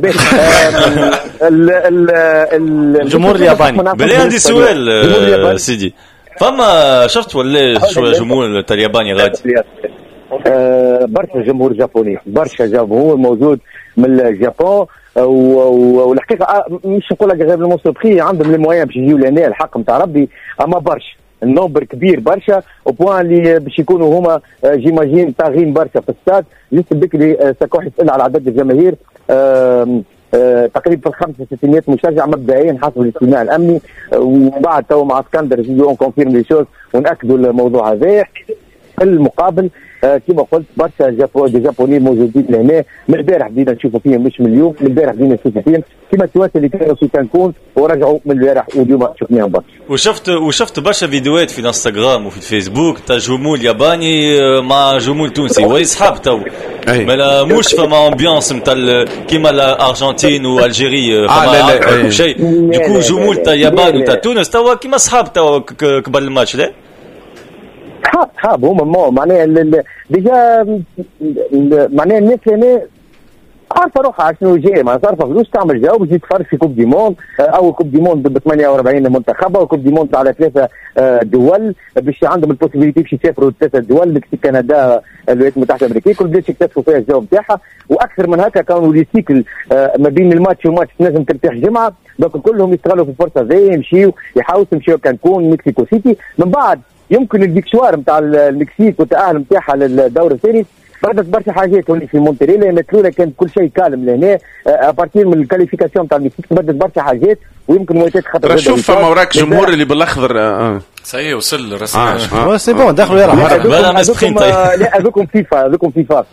الجمهور الياباني. بلي عندي سؤال سيدي فما شفت ولا شويه جمهور تاع الياباني غادي برشا جمهور جابوني برشا جمهور موجود من اليابان والحقيقه مش نقول لك غير الموسيقى عندهم لي موان باش يجيو لهنا الحق نتاع ربي اما برشا النومبر كبير برشا وبوان اللي باش يكونوا هما جيماجين طاغين برشا في الستاد جست بكري ساكوح يسال على عدد الجماهير تقريبا 500 مشجع مبدئيا حسب الاجتماع الامني وبعد تو مع اسكندر يجيو اون كونفيرم لي شوز وناكدوا الموضوع هذا. في المقابل كما قلت برشا جابوني موجودين لهنا من البارح بدينا نشوفوا فيهم مش من اليوم من البارح بدينا نشوفوا فيهم كما التوانسه اللي كانوا في كانكون ورجعوا من البارح واليوم شفناهم برشا. وشفت برشا فيديوهات في انستغرام وفي الفيسبوك تاع جمهور ياباني مع جمهور تونسي ويصحاب تو ما مش فما امبيونس نتاع كيما الارجنتين والجيري فما شيء يكون جمهور تاع اليابان وتاع تونس تو كيما صحاب تو قبل الماتش لا حاب هما معناها ديجا معناها الناس هنا عارفه روحها شنو جاي ما صارفه فلوس تعمل جو باش تتفرج في كوب دي موند اول كوب دي موند ب 48 منتخب وكوب دي موند على 3 دول باش عندهم البوسيبيليتي باش يسافروا 3 دول المكسيك كندا الولايات المتحده الامريكيه كل بلاد يكتشفوا فيها الجو نتاعها واكثر من هكا كانوا لي سيكل ما بين الماتش والماتش تنجم ترتاح جمعه دونك كلهم يستغلوا في الفرصه ذي يمشيوا يحاولوا يمشيوا كانكون مكسيكو سيتي من بعد يمكن الديكشوار نتاع المكسيك والتاهل نتاعها للدور الثاني بعدت برشا حاجات اللي في مونتريال لان الاولى كان كل شيء كالم لهنا ابارتير من الكاليفيكاسيون نتاع المكسيك تبدلت برشا حاجات ويمكن مويتات خاطر شوف فما وراك جمهور اللي بالاخضر سي وصل رسمي سي بون دخلوا يلعبوا لا هذوكم فيفا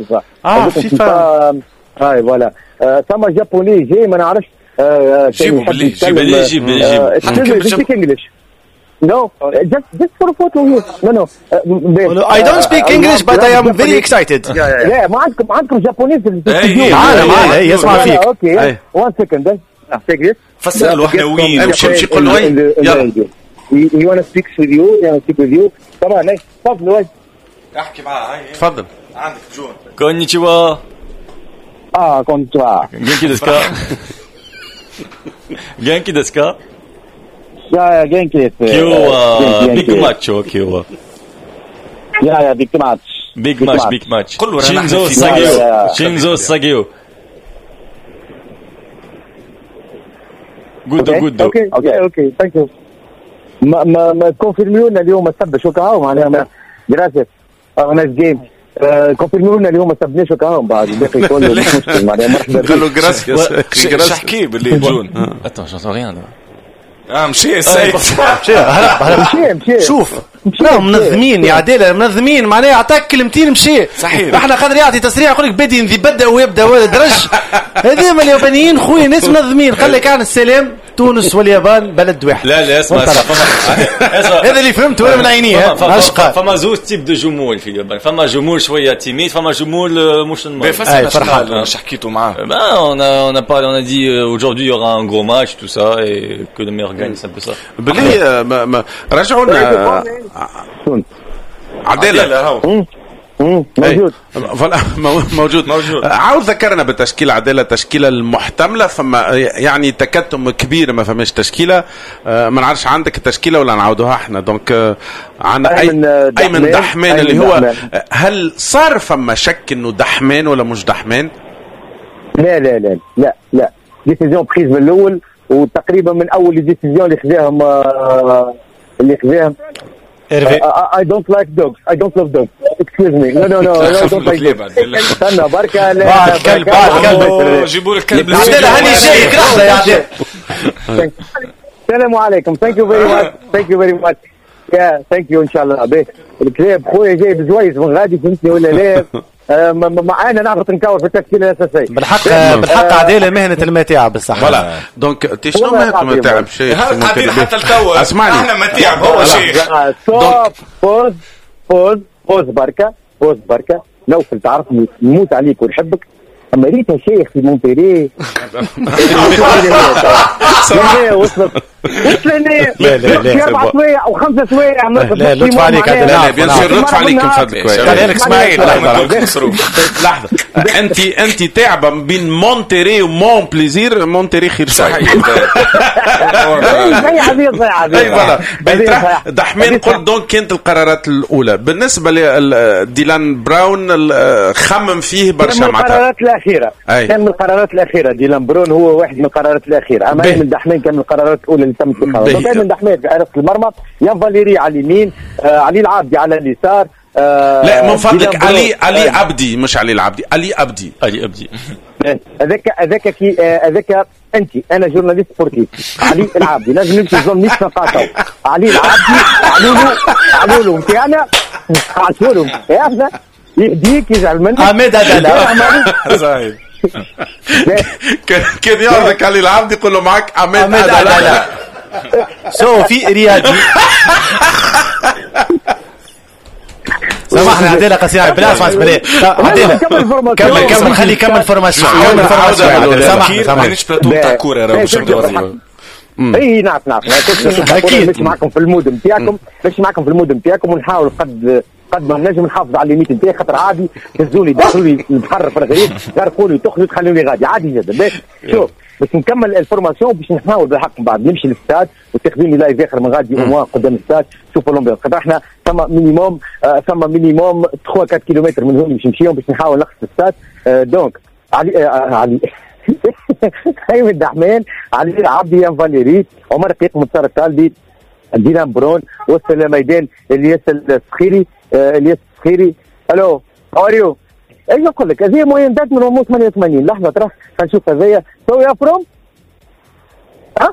هاي فوالا ثم جابوني جاي ما نعرفش جيبوا باللي جيب انجلش No, just for a photo here. No. I don't speak English, but I am very excited. Yeah, ما عندكم جابونيز في الاستوديو. معنا يسمع فيك. Okay, one second then. Take this. فسألوا احنا وين. امشي قول له وين. يلا. You want to speak with you? طبعا تفضل وين. احكي معاه هاي. تفضل. عندك جون. كونيتشوا. كونيتشوا. Genki desu ka? Genki desu ka? いや元気です。 今日はビッグマッチを今日は。 いやビッグマッチ。 ビッグマッチ。心臓下げよう。Good. Okay. Thank you. ما كونفيرموا لنا اليوم السبت شو كهو معناها جراسيس نايس جيم كونفيرموا لنا اليوم السبت شو كهو بعد باقي كله مش مشكل معناها مرحبا قالوا جراسيس شحكي باللي جون Attends, j'entends rien là. مشي شوف لا منظمين يا عدالة منظمين معناها عطاك كلمتين مشي صحيح احنا قادر يعطي تصريح يقول لك بدي يبدا ويبدا درج هذوما اليابانيين خويا ناس منظمين قال لك عن السلام تونس واليابان بلد واحد لا اسمع هذا اللي فهمته انا من عيني فما زوج تيب دو جمهور في اليابان فما جمهور شويه تيميد فما جمهور مش فرحان واش حكيتوا معاه on a dit aujourd'hui il y aura un gros match tout ça et que le meilleur gagne c'est un peu ça بلي رجعونا عدالة موجود عاود ذكرنا بالتشكيله عدالة التشكيله المحتمله فما يعني تكتم كبير ما فماش تشكيله ما نعرفش عندك التشكيله ولا نعاودوها احنا دونك عندنا ايمن دحمان اللي هو هل صار فما شك انه دحمان ولا مش دحمان؟ لا ديسيزيون بريز من الاول وتقريبا من اول ديسيزيون اللي خذاهم I don't like dogs. I don't love dogs. Excuse me. No. I don't like dogs. استنى بركة لا كلب جيبوا لك كلب هاني شيء كرهنا يا عدل السلام عليكم. Thank you very much. يا ثانك يو ان شاء الله. باهي الكلاب خويا جاي بزويز من غادي فهمتني ولا لا؟ معانا نعرف نكور في التشكيله الاساسيه. بالحق عداله مهنه المتاع بالصح. فوالا دونك انت شنو مهنه المتاع بشيء حتى التوا اسمعني احنا متاع هو شيخ. فوز بركه نوفل تعرفني نموت عليك ونحبك. اما ريتا شيخ في مونتيري وصلت لا 4 سوايع و5 سوايع. لا لطف عليك لا بيان سور لطف عليك من فضلك. قال لك اسماعيل لحظه انت تعبه بين مونتيري ومون بليزير. مونتيري خير شوي. زي عبيط دحمين قلت دونك كانت القرارات الاولى بالنسبه لديلان براون خمم فيه برشا معناتها. كان من القرارات الأخيرة ديلان برون هو واحد من القرارات الأخيرة. أما أيمن دحمان كان من القرارات الأولى اللي تم اتخاذها. أيمن دحمان في حراسة المرمى، يان فاليري على اليمين، علي العابدي على اليسار. لا من فضلك علي عبدي مش علي العبدي. علي عبدي هذاك انت انا جورناليست سبورتيف. علي العابدي لازم نمشي نظن نصف نقاطه. علي العابدي علولو نتاعنا عاشولو يا يهديك يزعل منك. عماد زايد كان يعرضك علي العبد يقول له معك عماد لا شو في رياضي. سامحني عديلة قصيرة بلا اسمع اسمعني عديلة كمل خلي كمل فورماسيون. مانيش بلاتو تاع كورة راه باش نبداو. اي نعرف اكيد مش معكم في المود نتاعكم ونحاول قد ما نجم نحافظ على الليميت نتاعي. خاطر عادي تهزوني دخلوني نتحرر في الغريب غرقوني تخرجوا تخلوني غادي عادي جدا. شوف باش نكمل الفورماسيون باش نحاول بالحق من بعد نمشي للستاد وتاخذوني لايف اخر من غادي وما قدام الستاد شوفوا لومبيونس. خاطر احنا ثم مينيموم 3-4 كيلومتر من هون باش نمشيهم باش نحاول نقص الستاد. دونك علي ايمن دحمان، علي العبدي، يان فاليري، عمر رقيق، منتصر الطالبي، ديلان برون، وسط الميدان الياس السخيري. الو اوريو ايش نقول لك هذه مويندات من رموز 88. لحظه ترى خلينا نشوف هذايا. سو يا فروم ها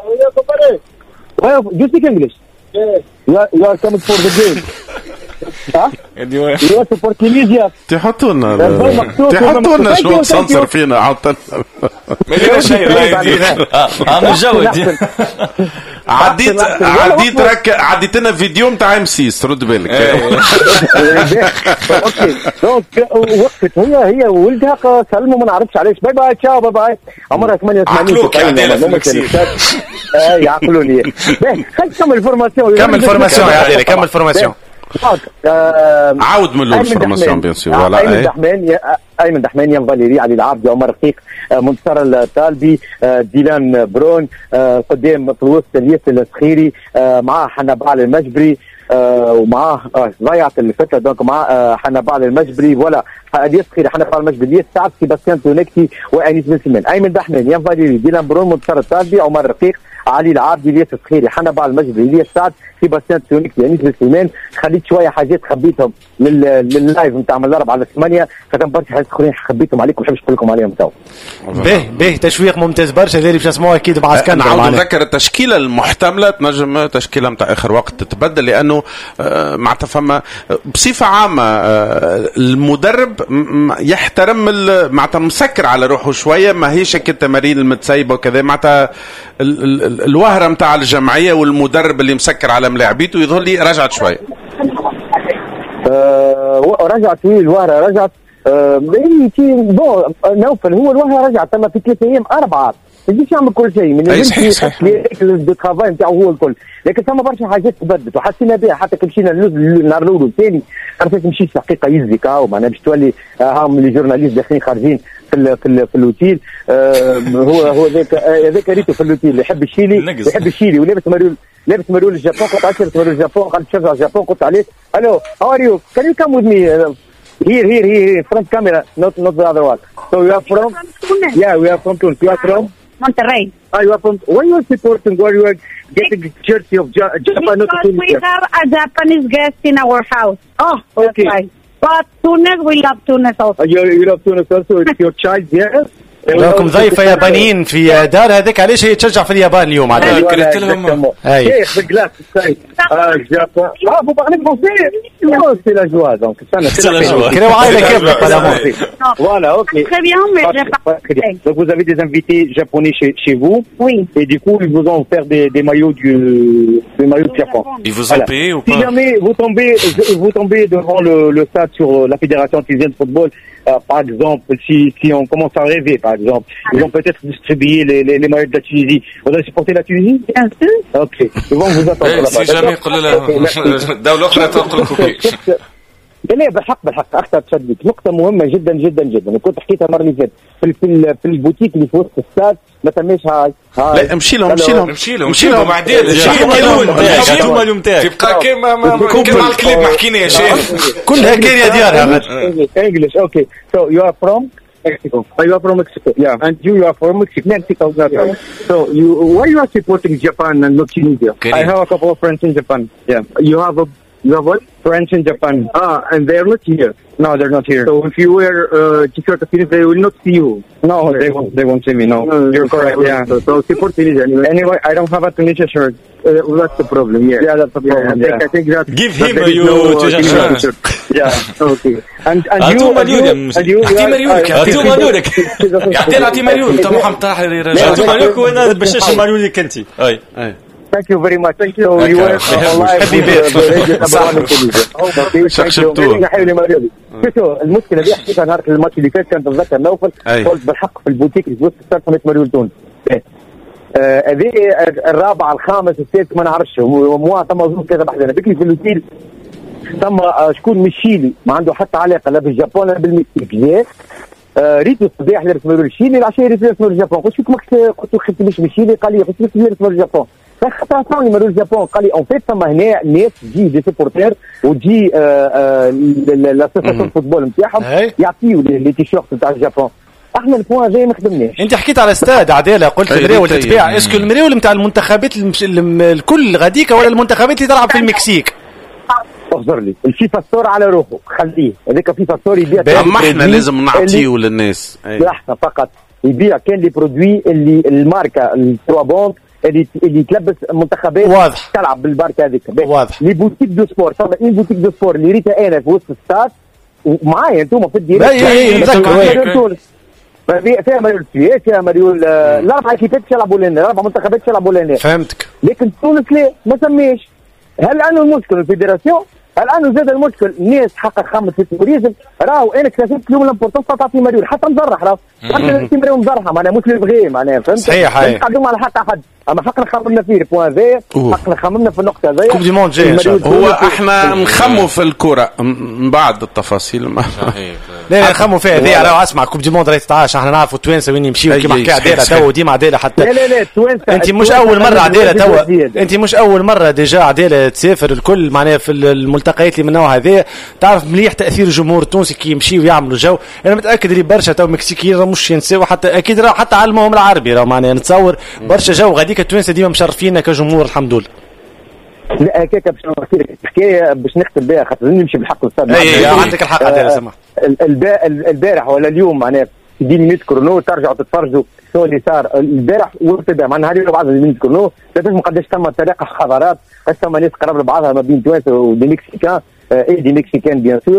you speak English? You are coming for the game. ها you are for Tunisia. تحطوا لنا شو تصنصر فينا عطنا ما شيء لا يدير مجود. عديت لنا فيديو نتاع M6 رد بالك. اوكي دونك وقفت هي ولدها سلموا ما نعرفش علاش. باي باي تشاو باي باي. عمرها 88 يعقلوا لي. خلينا نكمل الفورماسيون. كمل فورماسيون عاود من الاول فورماسيون بيان سور. ايمن دحمان، يان فاليري، علي العابدي، عمر رقيق، منتصر الطالبي، ديلان برون، قدام في الوسط الياس السخيري، معاه حنبال المجبري، ومعاه ضيعت الفتره دونك مع حنبال المجبري ولا الياس السخيري، حنبال المجبري، الياس سعد، سيباستيان تونكتي وانيس بن سليمان. ايمن دحمان، يان فاليري، ديلان برون، منتصر الطالبي، عمر رقيق، علي العابدي، الياس السخيري، حنبال المجبري، الياس سعد، سيباستيان تونكتي، انيس بن سليمان. خليت شويه حاجات خبيتهم لللايف نتاع من 4 على 8 خاطر برشا حاجات اخرين خبيتهم عليكم ما نحبش نقول لكم عليهم تو. باهي تشويق ممتاز برشا اللي باش نسمعوه اكيد مع اسكندر. نعاود نذكر التشكيله المحتمله تنجم تشكيله نتاع اخر وقت تتبدل لانه معناتها فما بصفه عامه المدرب يحترم معناتها مسكر على روحه شويه ما هيش التمارين المتسيبه وكذا معناتها الوهره نتاع الجمعيه والمدرب اللي مسكر على ملاعبيته يظهر لي رجعت شويه. رجعت الوهره رجعت نوفل هو الوهره رجعت تم في 3 أيام 4 يجيش يعمل كل شيء من صحيح الترافاي نتاعو هو الكل. لكن ثم برشا حاجات تبدلت وحسينا بها حتى كي مشينا النهار الاول والثاني عرفت مشيت في حقيقه يزيكا ومعناها باش تولي هاهم لي جورناليست داخلين خارجين في الاوتيل. هو هذاك ريتو في الاوتيل يحب الشيلي ولابس مريول الجابون. قلت عشرة مريول الجابون قال تشجع الجابون قلت عليه الو how are you can you come with me here front camera not the other one. So you are from Tunis? Yeah, we are from Tunis. You are from Monterrey. You are from where you are supporting where you are getting a jersey of Japan? Because we have a Japanese guest in our house. Oh, okay. But Tunis, we love Tunis also. You love Tunis also. It's your child, yes? راكم ضيفة يابانيين في دار هذاك، علاش هي تشجع في اليابان اليوم عاد؟ قلت لهم اي بالجلاس الجابون فو بارلي فرونسي سي لا جوا دونك C'est la joie. كراو عائلة كاملة. Voilà, ok. Très bien, mais j'ai pas. Très bien. Donc vous avez des invités japonais chez vous. Oui. Et du coup, ils vous ont offert des maillots des maillots du Japon. Ils vous ont payé ou pas? Si jamais vous tombez devant le stade sur la Fédération tunisienne de football, par exemple, si on commence à rêver, par exemple, ils vont peut-être distribuer les maillots de la Tunisie. Vous allez supporter la Tunisie? Bien sûr. Ok. Ils vont vous attendre là-bas. Si jamais يقول لها دولة أخرى تنقل الكوكي. لا بالحق اختار تشدك نقطه مهمه جدا جدا جدا، كنت حكيتها المره اللي فاتت في البوتيك اللي في وسط الستاد ما تماش هاي لا امشي لهم مع ديال هما اليوم تاعك تبقى كيما مع الكليب ما حكيناش كلها كارية ديارها. English. Okay, so you are from Mexico. You are from Mexico. Yeah, and you are from Mexico. So why you are supporting Japan and not Tunisia? I have a couple of friends in Japan. Yeah, you have what? Friends in Japan. And they are not here. No, they're not here. So if you wear t-shirt of Tunisia, they will not see you. No, they won't see me. No, you're correct. Yeah. So support Tunisia anyway. Anyway, I don't have a Tunisia shirt. That's the problem. Yeah, that's the problem. I think that give him your Tunisia shirt. Yeah. Okay. And you يعطي مليون انت محمد طرح لي رجال مليون وانا باش مليون لك انت. اي Thank you very much. Thank you. You were شوفوا المشكله دي حكيتها نهار الماتش اللي فات، كان تتذكر نوفل قلت بالحق في البوتيك اللي في وسط الستاد 500 مليون تونس. هذه الرابعه الخامس السادس ما نعرفش مو ثم اظن كذا بحذنا بكري في الاوتيل ثم شكون من الشيلي ما عنده حتى علاقه لا بالجابون لا بالمكسيك جاء ريتو الصباح اللي رسموا له الشيلي العشيه اللي رسموا له الجابون قلت فيك قلت خدت مش من الشيلي قال لي قلت فيك اللي رسموا له الجابون فاختاروني مروا الجابون قال لي اون فيت ثم هنا ناس تجي دي سيبورتير وتجي لاسوسياسيون فوتبول نتاعهم يعطيو لي تيشيرت نتاع الجابون. احنا البوان هذا ما خدمناش. انت حكيت على استاد عداله قلت المريول تتباع، اسكو المريول نتاع المنتخبات الكل غاديك ولا المنتخبات اللي تلعب في المكسيك؟ احضر لي الفيفا ستور على روحه خليه هذاك فيفا ستور يبيع. اما احنا لازم نعطيه للناس. احنا فقط يبيع كان لي برودوي اللي الماركه التروا بوند اللي تلبس منتخبات واضح تلعب بالباركه هذيك واضح. لي بوتيك دو سبور ثم بوتيك دو سبور اللي ريتها انا في وسط الستاد ومعايا انتم في الديريكت فيها مريول سويد فيها مريول الاربع اكيبات يلعبوا لنا الاربع منتخبات يلعبوا لنا فهمتك. لكن تونس لا ما سميش. هل انه المشكل الفيدراسيون؟ هل انه زاد المشكل الناس حقق 5 6 توريزم راهو انا اكتشفت اليوم الامبورتونس تعطي مريول حتى مزرح راهو حتى مريول مزرحه معناها مش البغي معناها فهمت صحيح نقدموا على حق احد اما حقنا خممنا فيه البوان ذا حقنا خممنا في النقطه ذا كوب دي موند جاي ان شاء الله. هو احنا نخموا في الكره من بعد التفاصيل لا نخموا فيها ذي راهو اسمع كوب دي موند 13 احنا نعرفوا التوانسه وين يمشيوا كيما حكى عداله تو ديما عداله حتى لا التوانسه انت مش اول مره عداله تو انت مش اول مره ديجا عداله تسافر الكل معناها في الملتقيات اللي من النوع هذا تعرف مليح تاثير الجمهور التونسي كي يمشيوا ويعملوا جو. انا متاكد اللي برشا تو مكسيكيين راه مش ينساو حتى اكيد راه حتى علمهم العربي راه معناها نتصور برشا جو غاديك التوانسه ديما مشرفينا كجمهور الحمد لله. لا هكاك باش نحكي لك حكايه باش نختم بها خاطر نمشي بالحق الاستاذ. اي عندك الحق عداله سمح. البارح ولا اليوم معناها 10 مينوت كرونو ترجعوا تتفرجوا شو اللي صار البارح وابتدى معناها هذه بعض المينوت كرونو تفهم قداش ثم تلاقى حضارات ثم ناس قرب لبعضها ما بين توانسه ودي مكسيكان دي مكسيكان بيان سور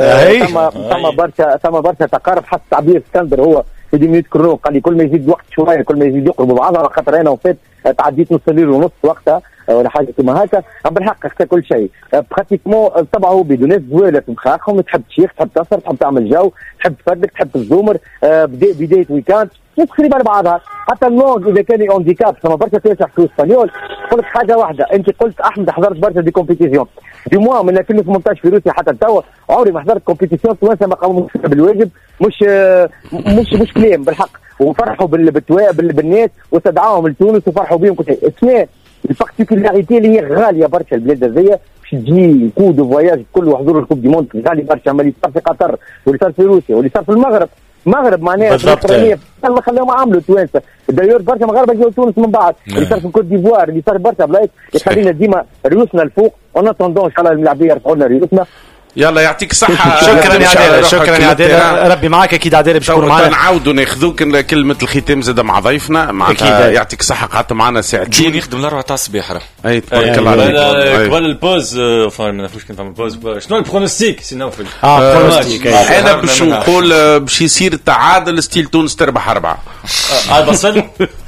ثم برشا تقارب حتى تعبير اسكندر هو في 10 مينوت كرونو قال لي كل ما يزيد وقت شويه كل ما يزيد يقربوا بعضها خاطر انا وفات تعديت نص الليل ونص وقتها ولا حاجه كما هكا. بالحق اختار كل شيء براتيكمون تبعوا بدون زوالة مخاخهم تحب تشيخ تحب تصر تحب تعمل جو تحب تفدك تحب تزومر بدايه ويكاند تقريبا بعضها حتى اللونج اذا كان اونديكاب ثم برشا تاسع في اسبانيول. قلت حاجه واحده انت قلت احمد حضرت برشا دي كومبيتيسيون دي موا من 2018 في روسيا حتى توا عمري ما حضرت كومبيتيسيون توانسه ما قاموا بالواجب مش كلام بالحق وفرحوا بالناس واستدعاهم لتونس وفرحوا بهم كل شيء. اسمها البارتيكولاريتي اللي هي غاليه برشا البلاد هذيا باش تجي كو دو فواياج كل حضور الكوب دي موند غالي برشا اللي صار في قطر واللي صار في روسيا واللي صار في المغرب معناها الله خلاهم عملوا توانسه دايور برشا مغاربه جاوا تونس من بعد اللي صار في كوت ديفوار اللي صار برشا بلايص يخلينا ديما ريوسنا الفوق ونتوندون ان شاء الله الملاعبيه يرفعوا لنا ريوسنا يلا يعطيك صحة. شكرا يا عدالة، شكرا يا عدالة، ربي معك. اكيد عدالة باش تكونوا معنا. نعاودوا ناخذوك كلمة الختام زاد مع ضيفنا معناتها. يعطيك صحة قعدت معنا ساعتين. يخدم ل4 تاع الصباح راه. اي تبارك الله عليك. قبل البوز ما نعرفوش كان تعمل بوز. شنو البرونوستيك سينو في برونوستيك؟ انا باش نقول باش يصير تعادل ستيل تونس تربح 4. بصل.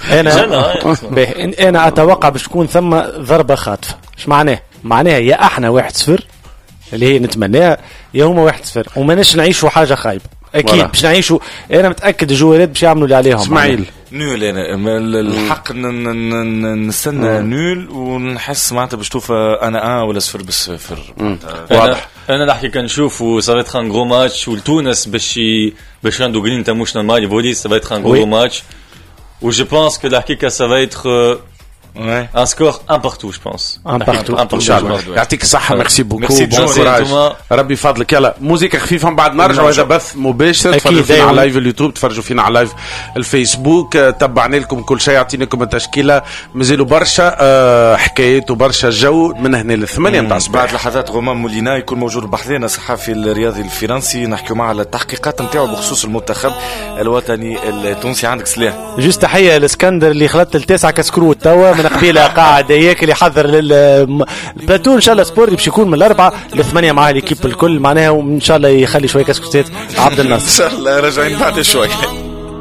انا اتوقع باش تكون ثم ضربة خاطفة. ايش معناها يا احنا 1-0 اللي هي نتمناها، يا هما 1-0 وماناش نعيشوا حاجة خايبة. اكيد باش نعيشوا. انا متاكد الجوارات باش يعملوا اللي عليهم. اسماعيل نول انا الحق نستنى نول ونحس معناتها باش تشوف انا ولا 0-0 واضح. انا نحكي كنشوفوا سا فايت ان غرو ماتش ولتونس باش عنده غرين تاع موش نورمال فولي سا فايت ان غرو ماتش و جو بونس كو الحقيقه سا فايت un score un partout je pense. Un partout. ان شاء الله. يعطيك الصحة. ميرسي بوكو. بون كوراج. ربي فضلك. يلا موسيقى خفيفة من بعد نرجعوا. هذا بث مباشر. تفرجوا فينا على لايف اليوتيوب، تفرجوا فينا على لايف الفيسبوك. تبعنا لكم كل شيء، عطيناكم التشكيلة. مازالوا برشا حكايات وبرشا جو من هنا ل8 متاع الصباح. بعد لحظات غمام مولينا يكون موجود بحذنا الصحفي الرياضي الفرنسي، نحكيو معه على التحقيقات نتاعو بخصوص المنتخب الوطني التونسي. عندك سلاح جوست تحية الاسكندر اللي خلط ال9 كسكروت توا من قبيله قاعد ياكل يحضر للبلاتو. ان شاء الله سبوري باش يكون من 4 ل8 مع الكيب الكل معناها، وان شاء الله يخلي شويه كسكروتات عبد الناصر. ان شاء الله راجعين بعد شوي.